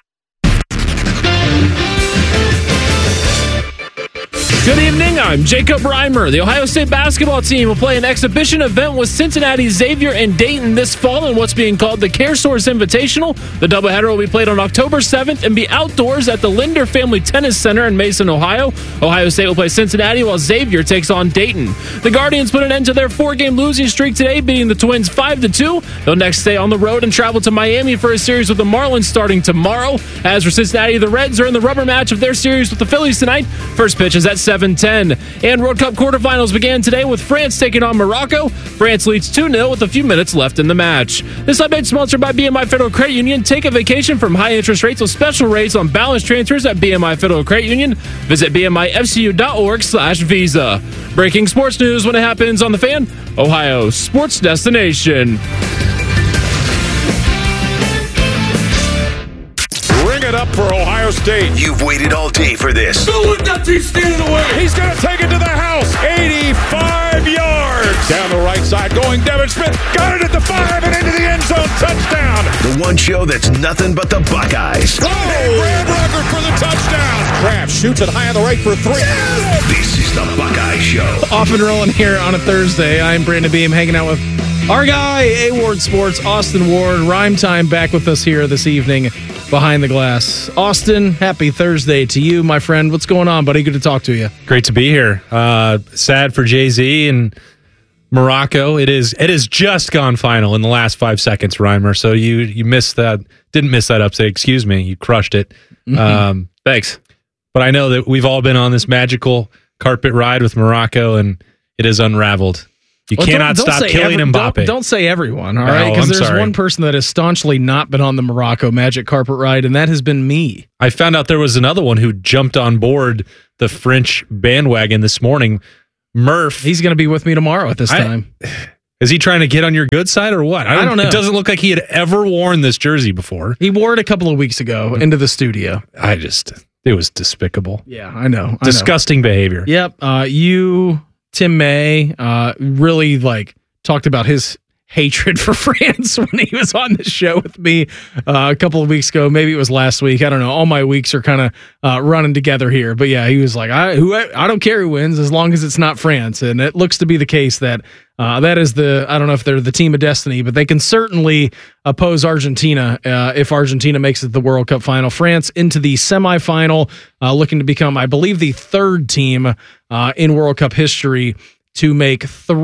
Speaker 29: Good evening, I'm Jacob Reimer. The Ohio State basketball team will play an exhibition event with Cincinnati, Xavier, and Dayton this fall in what's being called the CareSource Invitational. The doubleheader will be played on October 7th and be outdoors at the Linder Family Tennis Center in Mason, Ohio. Ohio State will play Cincinnati while Xavier takes on Dayton. The Guardians put an end to their 4-game losing streak today, beating the Twins 5-2. They'll next stay on the road and travel to Miami for a series with the Marlins starting tomorrow. As for Cincinnati, the Reds are in the rubber match of their series with the Phillies tonight. First pitch is at 7:10. And World Cup quarterfinals began today with France taking on Morocco. France leads 2-0 with a few minutes left in the match. This update sponsored by BMI Federal Credit Union. Take a vacation from high interest rates with special rates on balance transfers at BMI Federal Credit Union. Visit bmifcu.org/visa. Breaking sports news when it happens on The Fan, Ohio's sports destination.
Speaker 2: Ring
Speaker 1: it up for Ohio State.
Speaker 28: You've waited all day for this.
Speaker 1: Don't let that team stand in the way. He's going to take it to the house. 85 yards. Down the right side going Devin Smith. Got it at the 5 and into the end zone. Touchdown.
Speaker 28: The one show that's nothing but the Buckeyes.
Speaker 1: Oh, Brad Rucker for the touchdown. Kraft shoots it high on the right for 3.
Speaker 28: This is the Buckeye Show.
Speaker 29: Off and rolling here on a Thursday. I'm Brandon Beam, hanging out with our guy, A-Ward Sports, Austin Ward. Rhyme Time back with us here this evening behind the glass. Austin, happy Thursday to you, my friend. What's going on, buddy? Good to talk to you.
Speaker 16: Great to be here. Sad for Jay-Z and Morocco. It is just gone final in the last 5 seconds, Reimer. So you missed that. Didn't miss that upset. Excuse me. You crushed it.
Speaker 23: Thanks.
Speaker 16: But I know that we've all been on this magical carpet ride with Morocco, and it is unraveled. You cannot stop killing Mbappe.
Speaker 29: Don't say everyone, all right? Because there's one person that has staunchly not been on the Morocco magic carpet ride, and that has been me.
Speaker 16: I found out there was another one who jumped on board the French bandwagon this morning. Murph.
Speaker 29: He's going to be with me tomorrow at this time.
Speaker 16: Is he trying to get on your good side or what?
Speaker 29: I don't know.
Speaker 16: It doesn't look like he had ever worn this jersey before.
Speaker 29: He wore it a couple of weeks ago into the studio.
Speaker 16: It was despicable.
Speaker 29: Yeah, I know.
Speaker 16: Disgusting behavior.
Speaker 29: Yep. You, Tim May, really talked about his hatred for France when he was on the show with me a couple of weeks ago. Maybe it was last week. I don't know. All my weeks are kind of running together here. But yeah, he was like, I don't care who wins as long as it's not France. And it looks to be the case that that is I don't know if they're the team of destiny, but they can certainly oppose Argentina if Argentina makes it to the World Cup final. France into the semifinal, looking to become, I believe, the third team in World Cup history to make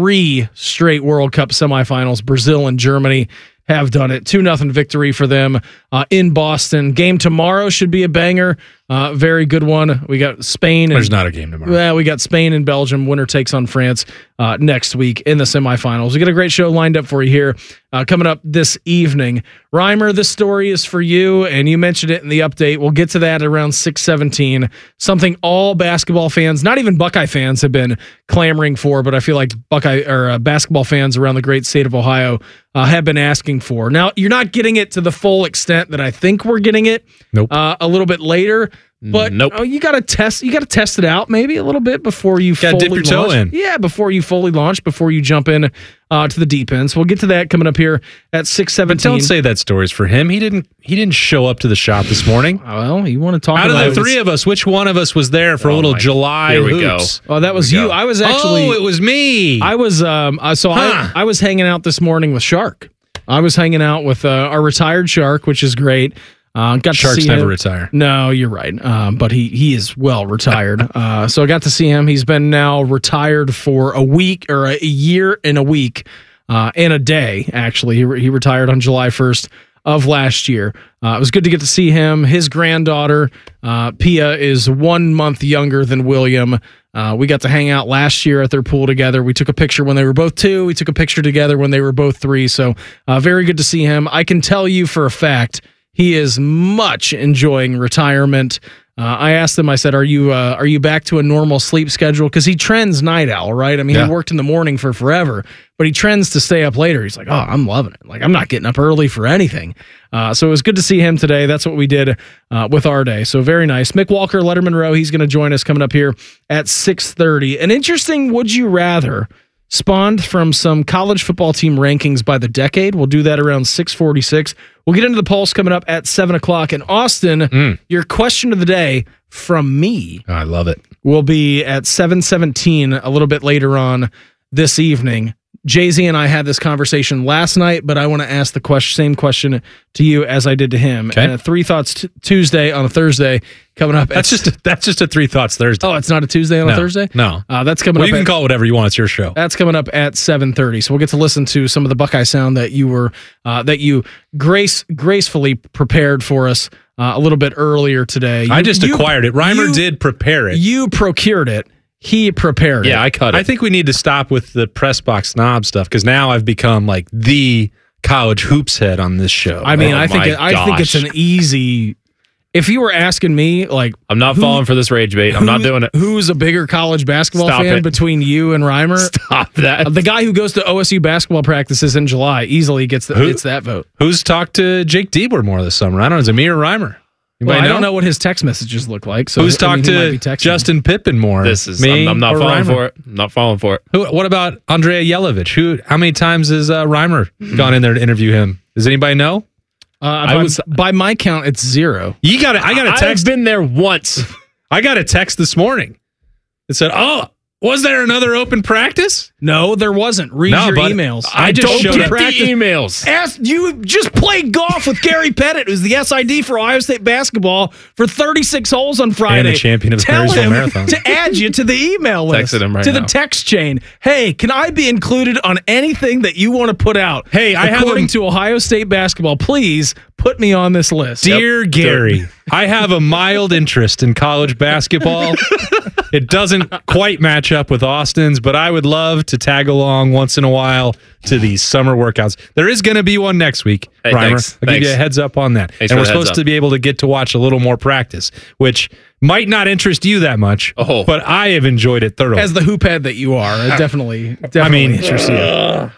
Speaker 29: 3 straight World Cup semifinals. Brazil and Germany have done it. 2-0 victory for them in Boston. Game tomorrow should be a banger. Very good one. We got Spain.
Speaker 16: There's not a game tomorrow.
Speaker 29: Yeah, we got Spain and Belgium. Winner takes on France next week in the semifinals. We got a great show lined up for you here coming up this evening. Reimer, this story is for you, and you mentioned it in the update. We'll get to that around 6:17. Something all basketball fans, not even Buckeye fans, have been clamoring for, but I feel like basketball fans around the great state of Ohio have been asking for. Now, you're not getting it to the full extent that I think we're getting it.
Speaker 16: Nope.
Speaker 29: A little bit later. But you got to test it out maybe a little bit before you fully
Speaker 16: dip your toe in.
Speaker 29: Yeah, before you fully launch, before you jump in to the deep end. So we'll get to that coming up here at 6:17.
Speaker 16: But don't say that story's for him. He didn't show up to the shop this morning.
Speaker 29: Well, you want to talk
Speaker 16: out
Speaker 29: about
Speaker 16: of the 3 of us, which one of us was there for a little July
Speaker 23: Here we
Speaker 16: hoops?
Speaker 29: Oh, that was you. I was actually.
Speaker 16: Oh, it was me.
Speaker 29: I was I was hanging out this morning with Shark. I was hanging out with our retired Shark, which is great.
Speaker 16: Sharks never retire.
Speaker 29: No, you're right. But he is well retired. So I got to see him. He's been now retired for a week or a year and a week and a day, actually. He retired on July 1st of last year. It was good to get to see him. His granddaughter, Pia, is 1 month younger than William. We got to hang out last year at their pool together. We took a picture when they were both 2. We took a picture together when they were both 3. So very good to see him. I can tell you for a fact he is much enjoying retirement. I asked him, I said, are you back to a normal sleep schedule? Because he trends night owl, right? I mean, he worked in the morning for forever, but he trends to stay up later. He's like, oh, I'm loving it. Like, I'm not getting up early for anything. So it was good to see him today. That's what we did with our day. So very nice. Mick Walker, Letterman Row, he's going to join us coming up here at 6:30. An interesting would you rather spawned from some college football team rankings by the decade. We'll do that around 6:46. We'll get into the Pulse coming up at 7 o'clock. And Austin, your question of the day from me.
Speaker 16: I love it.
Speaker 29: Will be at 7:17 a little bit later on this evening. Jay-Z and I had this conversation last night, but I want to ask the same question to you as I did to him.
Speaker 16: Okay.
Speaker 29: And a 3 Thoughts Tuesday on a Thursday coming up.
Speaker 16: That's just a 3 Thoughts Thursday.
Speaker 29: Oh, it's not a Tuesday on a Thursday?
Speaker 16: No.
Speaker 29: That's coming up.
Speaker 16: You can call it whatever you want. It's your show.
Speaker 29: That's coming up at 7:30. So we'll get to listen to some of the Buckeye sound that you gracefully prepared for us a little bit earlier today.
Speaker 16: I just acquired it. Reimer did prepare it.
Speaker 29: You procured it. He prepared it.
Speaker 16: Yeah, I cut it. I think we need to stop with the press box snob stuff because now I've become like the college hoops head on this show.
Speaker 29: I mean, I think it's an easy. If you were asking me, like,
Speaker 23: I'm not falling for this rage bait. I'm not doing it.
Speaker 29: Who's a bigger college basketball fan between you and Reimer?
Speaker 23: Stop that.
Speaker 29: The guy who goes to OSU basketball practices in July easily gets that vote.
Speaker 16: Who's talked to Jake Diebler more this summer? I don't know. Is it me or Reimer?
Speaker 29: Well, I don't know what his text messages look like. So
Speaker 16: Who's talked
Speaker 29: he might be
Speaker 16: to
Speaker 29: texting.
Speaker 16: Justin Pippen more?
Speaker 4: This is
Speaker 16: Me
Speaker 4: I'm not
Speaker 16: or
Speaker 4: falling
Speaker 16: Reimer?
Speaker 4: for it. I'm not falling for it.
Speaker 16: What about Andrea Yelovich? How many times has Reimer gone in there to interview him? Does anybody know?
Speaker 29: By my count, it's 0.
Speaker 16: I got a text.
Speaker 4: I've been there once.
Speaker 16: I got a text this morning. It said, "Oh, was there another open practice?"
Speaker 29: No, there wasn't. Read your emails.
Speaker 16: I just
Speaker 29: don't
Speaker 16: showed
Speaker 29: get
Speaker 16: up.
Speaker 29: practice.
Speaker 4: The emails.
Speaker 29: You just played golf with Gary Pettit, who's the SID for Ohio State basketball, for 36 holes on Friday.
Speaker 16: And the champion of the
Speaker 29: Tell
Speaker 16: Marysville
Speaker 29: him
Speaker 16: Marathon.
Speaker 29: to add you to the email list.
Speaker 4: Texted him right
Speaker 29: to
Speaker 4: now.
Speaker 29: the text chain. Hey, can I be included on anything that you want to put out?
Speaker 16: Hey,
Speaker 29: according to Ohio State basketball, please put me on this list.
Speaker 16: Dear Gary, I have a mild interest in college basketball. It doesn't quite match up with Austin's, but I would love to tag along once in a while to these summer workouts. There is going to be one next week,
Speaker 4: Hey,
Speaker 16: Reimer.
Speaker 4: thanks.
Speaker 16: I'll give you a heads up on that.
Speaker 4: Thanks
Speaker 16: and
Speaker 4: for
Speaker 16: we're
Speaker 4: the heads
Speaker 16: supposed
Speaker 4: up.
Speaker 16: to be able to get to watch a little more practice, which might not interest you that much, but I have enjoyed it thoroughly.
Speaker 29: As the hoop head that you are, it definitely interests you.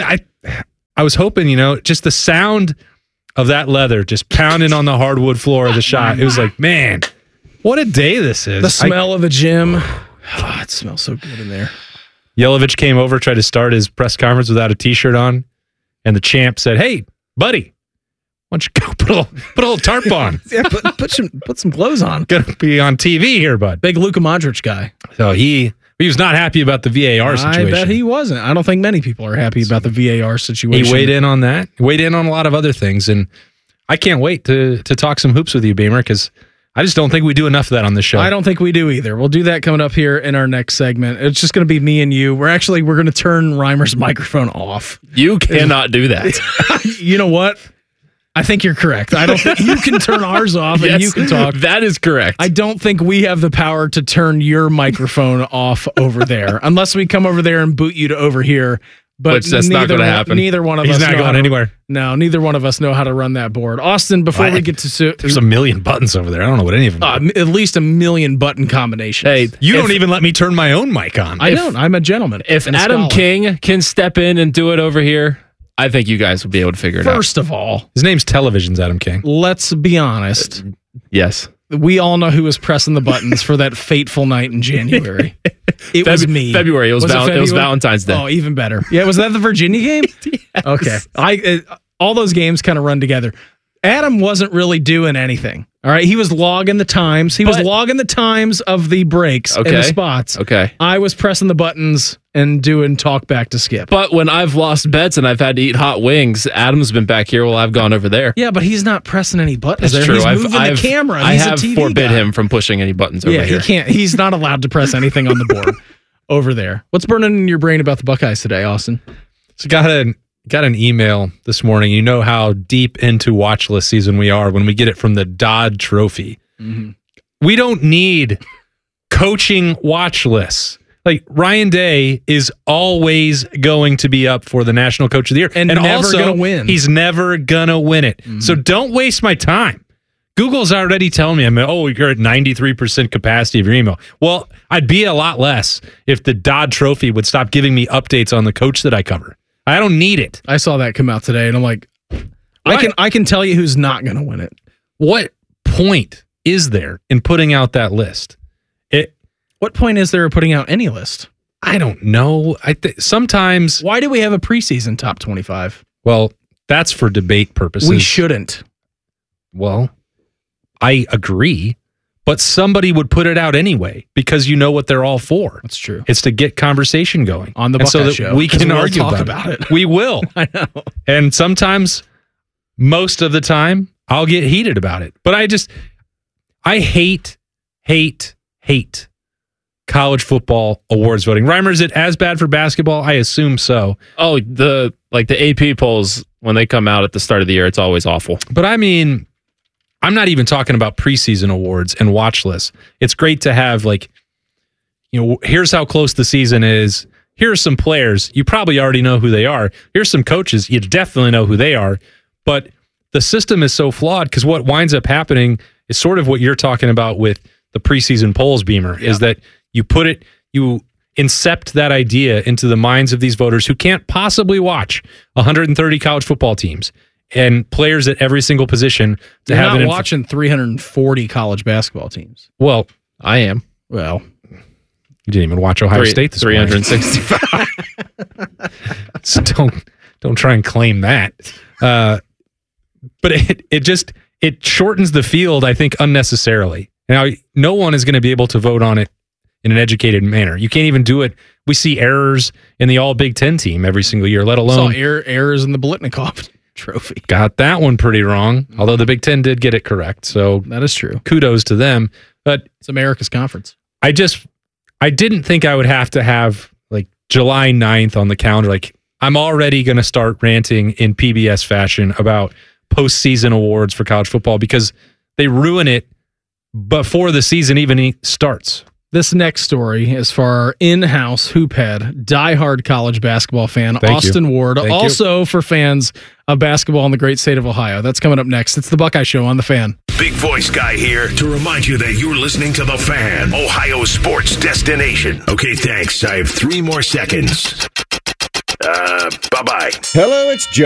Speaker 16: I was hoping, just the sound of that leather just pounding on the hardwood floor of the shot. It was like, man, what a day this is.
Speaker 29: The smell of the gym. Oh, it smells so good in there.
Speaker 16: Yelovich came over, tried to start his press conference without a T-shirt on, and the champ said, "Hey, buddy, why don't you go put a little tarp on?
Speaker 29: Yeah, put some clothes on.
Speaker 16: Gonna be on TV here, bud."
Speaker 29: Big Luka Modric guy.
Speaker 16: So he was not happy about the VAR situation.
Speaker 29: I bet he wasn't. I don't think many people are happy about the VAR situation.
Speaker 16: He weighed in on that. Weighed in on a lot of other things, and I can't wait to talk some hoops with you, Beamer, because I just don't think we do enough of that on this show.
Speaker 29: I don't think we do either. We'll do that coming up here in our next segment. It's just going to be me and you. We're going to turn Reimer's microphone off.
Speaker 4: You cannot do that.
Speaker 29: You know what? I think you're correct. I don't think you can turn ours off and you can talk.
Speaker 4: That is correct.
Speaker 29: I don't think we have the power to turn your microphone off over there unless we come over there and boot you to over here. But
Speaker 4: Which that's not going to happen.
Speaker 29: Neither one of
Speaker 16: He's
Speaker 29: us
Speaker 16: not
Speaker 29: know
Speaker 16: going
Speaker 29: how to-
Speaker 16: anywhere.
Speaker 29: No, neither one of us know how to run that board. Austin, before we get to
Speaker 16: There's a million buttons over there. I don't know what any of them are.
Speaker 29: at least a million button combinations.
Speaker 4: Hey,
Speaker 16: You don't even let me turn my own mic on.
Speaker 29: I don't. I'm a gentleman.
Speaker 4: If
Speaker 29: and a
Speaker 4: Adam
Speaker 29: scholar.
Speaker 4: King can step in and do it over here, I think you guys will be able to figure it out.
Speaker 29: First of all,
Speaker 16: His name's Television's Adam King.
Speaker 29: let's be honest.
Speaker 4: Yes.
Speaker 29: We all know who was pressing the buttons for that fateful night in January. It was me.
Speaker 4: February. It was Valentine's Day.
Speaker 29: Oh, even better. Yeah, was that the Virginia game?
Speaker 4: Yes.
Speaker 29: Okay. All those games kind of run together. Adam wasn't really doing anything. All right. He was logging the times. He was logging the times of the breaks and the spots.
Speaker 4: Okay.
Speaker 29: I was pressing the buttons and doing talk back to Skip.
Speaker 4: But when I've lost bets and I've had to eat hot wings, Adam's been back here while I've gone over there.
Speaker 29: Yeah, but he's not pressing any buttons.
Speaker 4: That's
Speaker 29: there.
Speaker 4: true.
Speaker 29: He's moving the camera.
Speaker 4: I
Speaker 29: He's
Speaker 4: have
Speaker 29: a TV
Speaker 4: forbid
Speaker 29: guy.
Speaker 4: him from pushing any buttons over
Speaker 29: Yeah,
Speaker 4: here.
Speaker 29: he can't. He's not allowed to press anything on the board over there. What's burning in your brain about the Buckeyes today, Austin?
Speaker 16: So got an email this morning. You know how deep into watch list season we are when we get it from the Dodd Trophy.
Speaker 29: Mm-hmm.
Speaker 16: We don't need coaching watch lists. Like Ryan Day is always going to be up for the National Coach of the Year.
Speaker 29: And never
Speaker 16: also,
Speaker 29: gonna win.
Speaker 16: He's never going to win it. So don't waste my time. Google's already telling me, you're at 93% capacity of your email. Well, I'd be a lot less if the Dodd Trophy would stop giving me updates on the coach that I cover. I don't need it.
Speaker 29: I saw that come out today, and I'm like, I can tell you who's not going to win it.
Speaker 16: What point is there in putting out that list?
Speaker 29: What point is there in putting out any list?
Speaker 16: I don't know. Sometimes.
Speaker 29: Why do we have a preseason top 25?
Speaker 16: Well, that's for debate purposes.
Speaker 29: We shouldn't.
Speaker 16: Well, I agree, but somebody would put it out anyway because you know what they're all for.
Speaker 29: That's true.
Speaker 16: It's to get conversation going
Speaker 29: On the
Speaker 16: and so
Speaker 29: Buckeye
Speaker 16: that
Speaker 29: Show,
Speaker 16: we
Speaker 29: 'cause
Speaker 16: can
Speaker 29: we'll
Speaker 16: argue
Speaker 29: talk
Speaker 16: about it.
Speaker 29: it.
Speaker 16: We will.
Speaker 29: I know.
Speaker 16: And sometimes, most of the time, I'll get heated about it. But I hate college football awards voting. Reimer, is it as bad for basketball? I assume so.
Speaker 4: Oh, the AP polls, when they come out at the start of the year, it's always awful.
Speaker 16: But I mean, I'm not even talking about preseason awards and watch lists. It's great to have here's how close the season is. Here are some players. You probably already know who they are. Here's some coaches. You definitely know who they are. But the system is so flawed because what winds up happening is sort of what you're talking about with the preseason polls, Beamer, is that you incept that idea into the minds of these voters who can't possibly watch 130 college football teams. and players at every single position to
Speaker 29: You're
Speaker 16: have
Speaker 29: not watching 340 college basketball teams.
Speaker 16: Well,
Speaker 29: I am. Well,
Speaker 16: you didn't even watch Ohio State this morning.
Speaker 29: 365.
Speaker 16: So don't try and claim that. But it shortens the field, I think, unnecessarily. Now, no one is going to be able to vote on it in an educated manner. You can't even do it. We see errors in the All Big Ten team every single year, let alone
Speaker 29: saw errors in the Biletnikoff Trophy.
Speaker 16: Got that one pretty wrong, although the Big Ten did get it correct. So
Speaker 29: that is true.
Speaker 16: Kudos to them. But
Speaker 29: it's America's conference.
Speaker 16: I didn't think I would have to have like July 9th on the calendar. Like, I'm already going to start ranting in PBS fashion about postseason awards for college football because they ruin it before the season even starts.
Speaker 29: This next story is for our in-house hoop head, diehard college basketball fan, Austin Ward. Also for fans of basketball in the great state of Ohio. That's coming up next. It's the Buckeye Show on The Fan.
Speaker 28: Big voice guy here to remind you that you're listening to The Fan, Ohio sports destination. Okay, thanks. I have 3 more seconds. Bye-bye.
Speaker 17: Hello, it's Joe.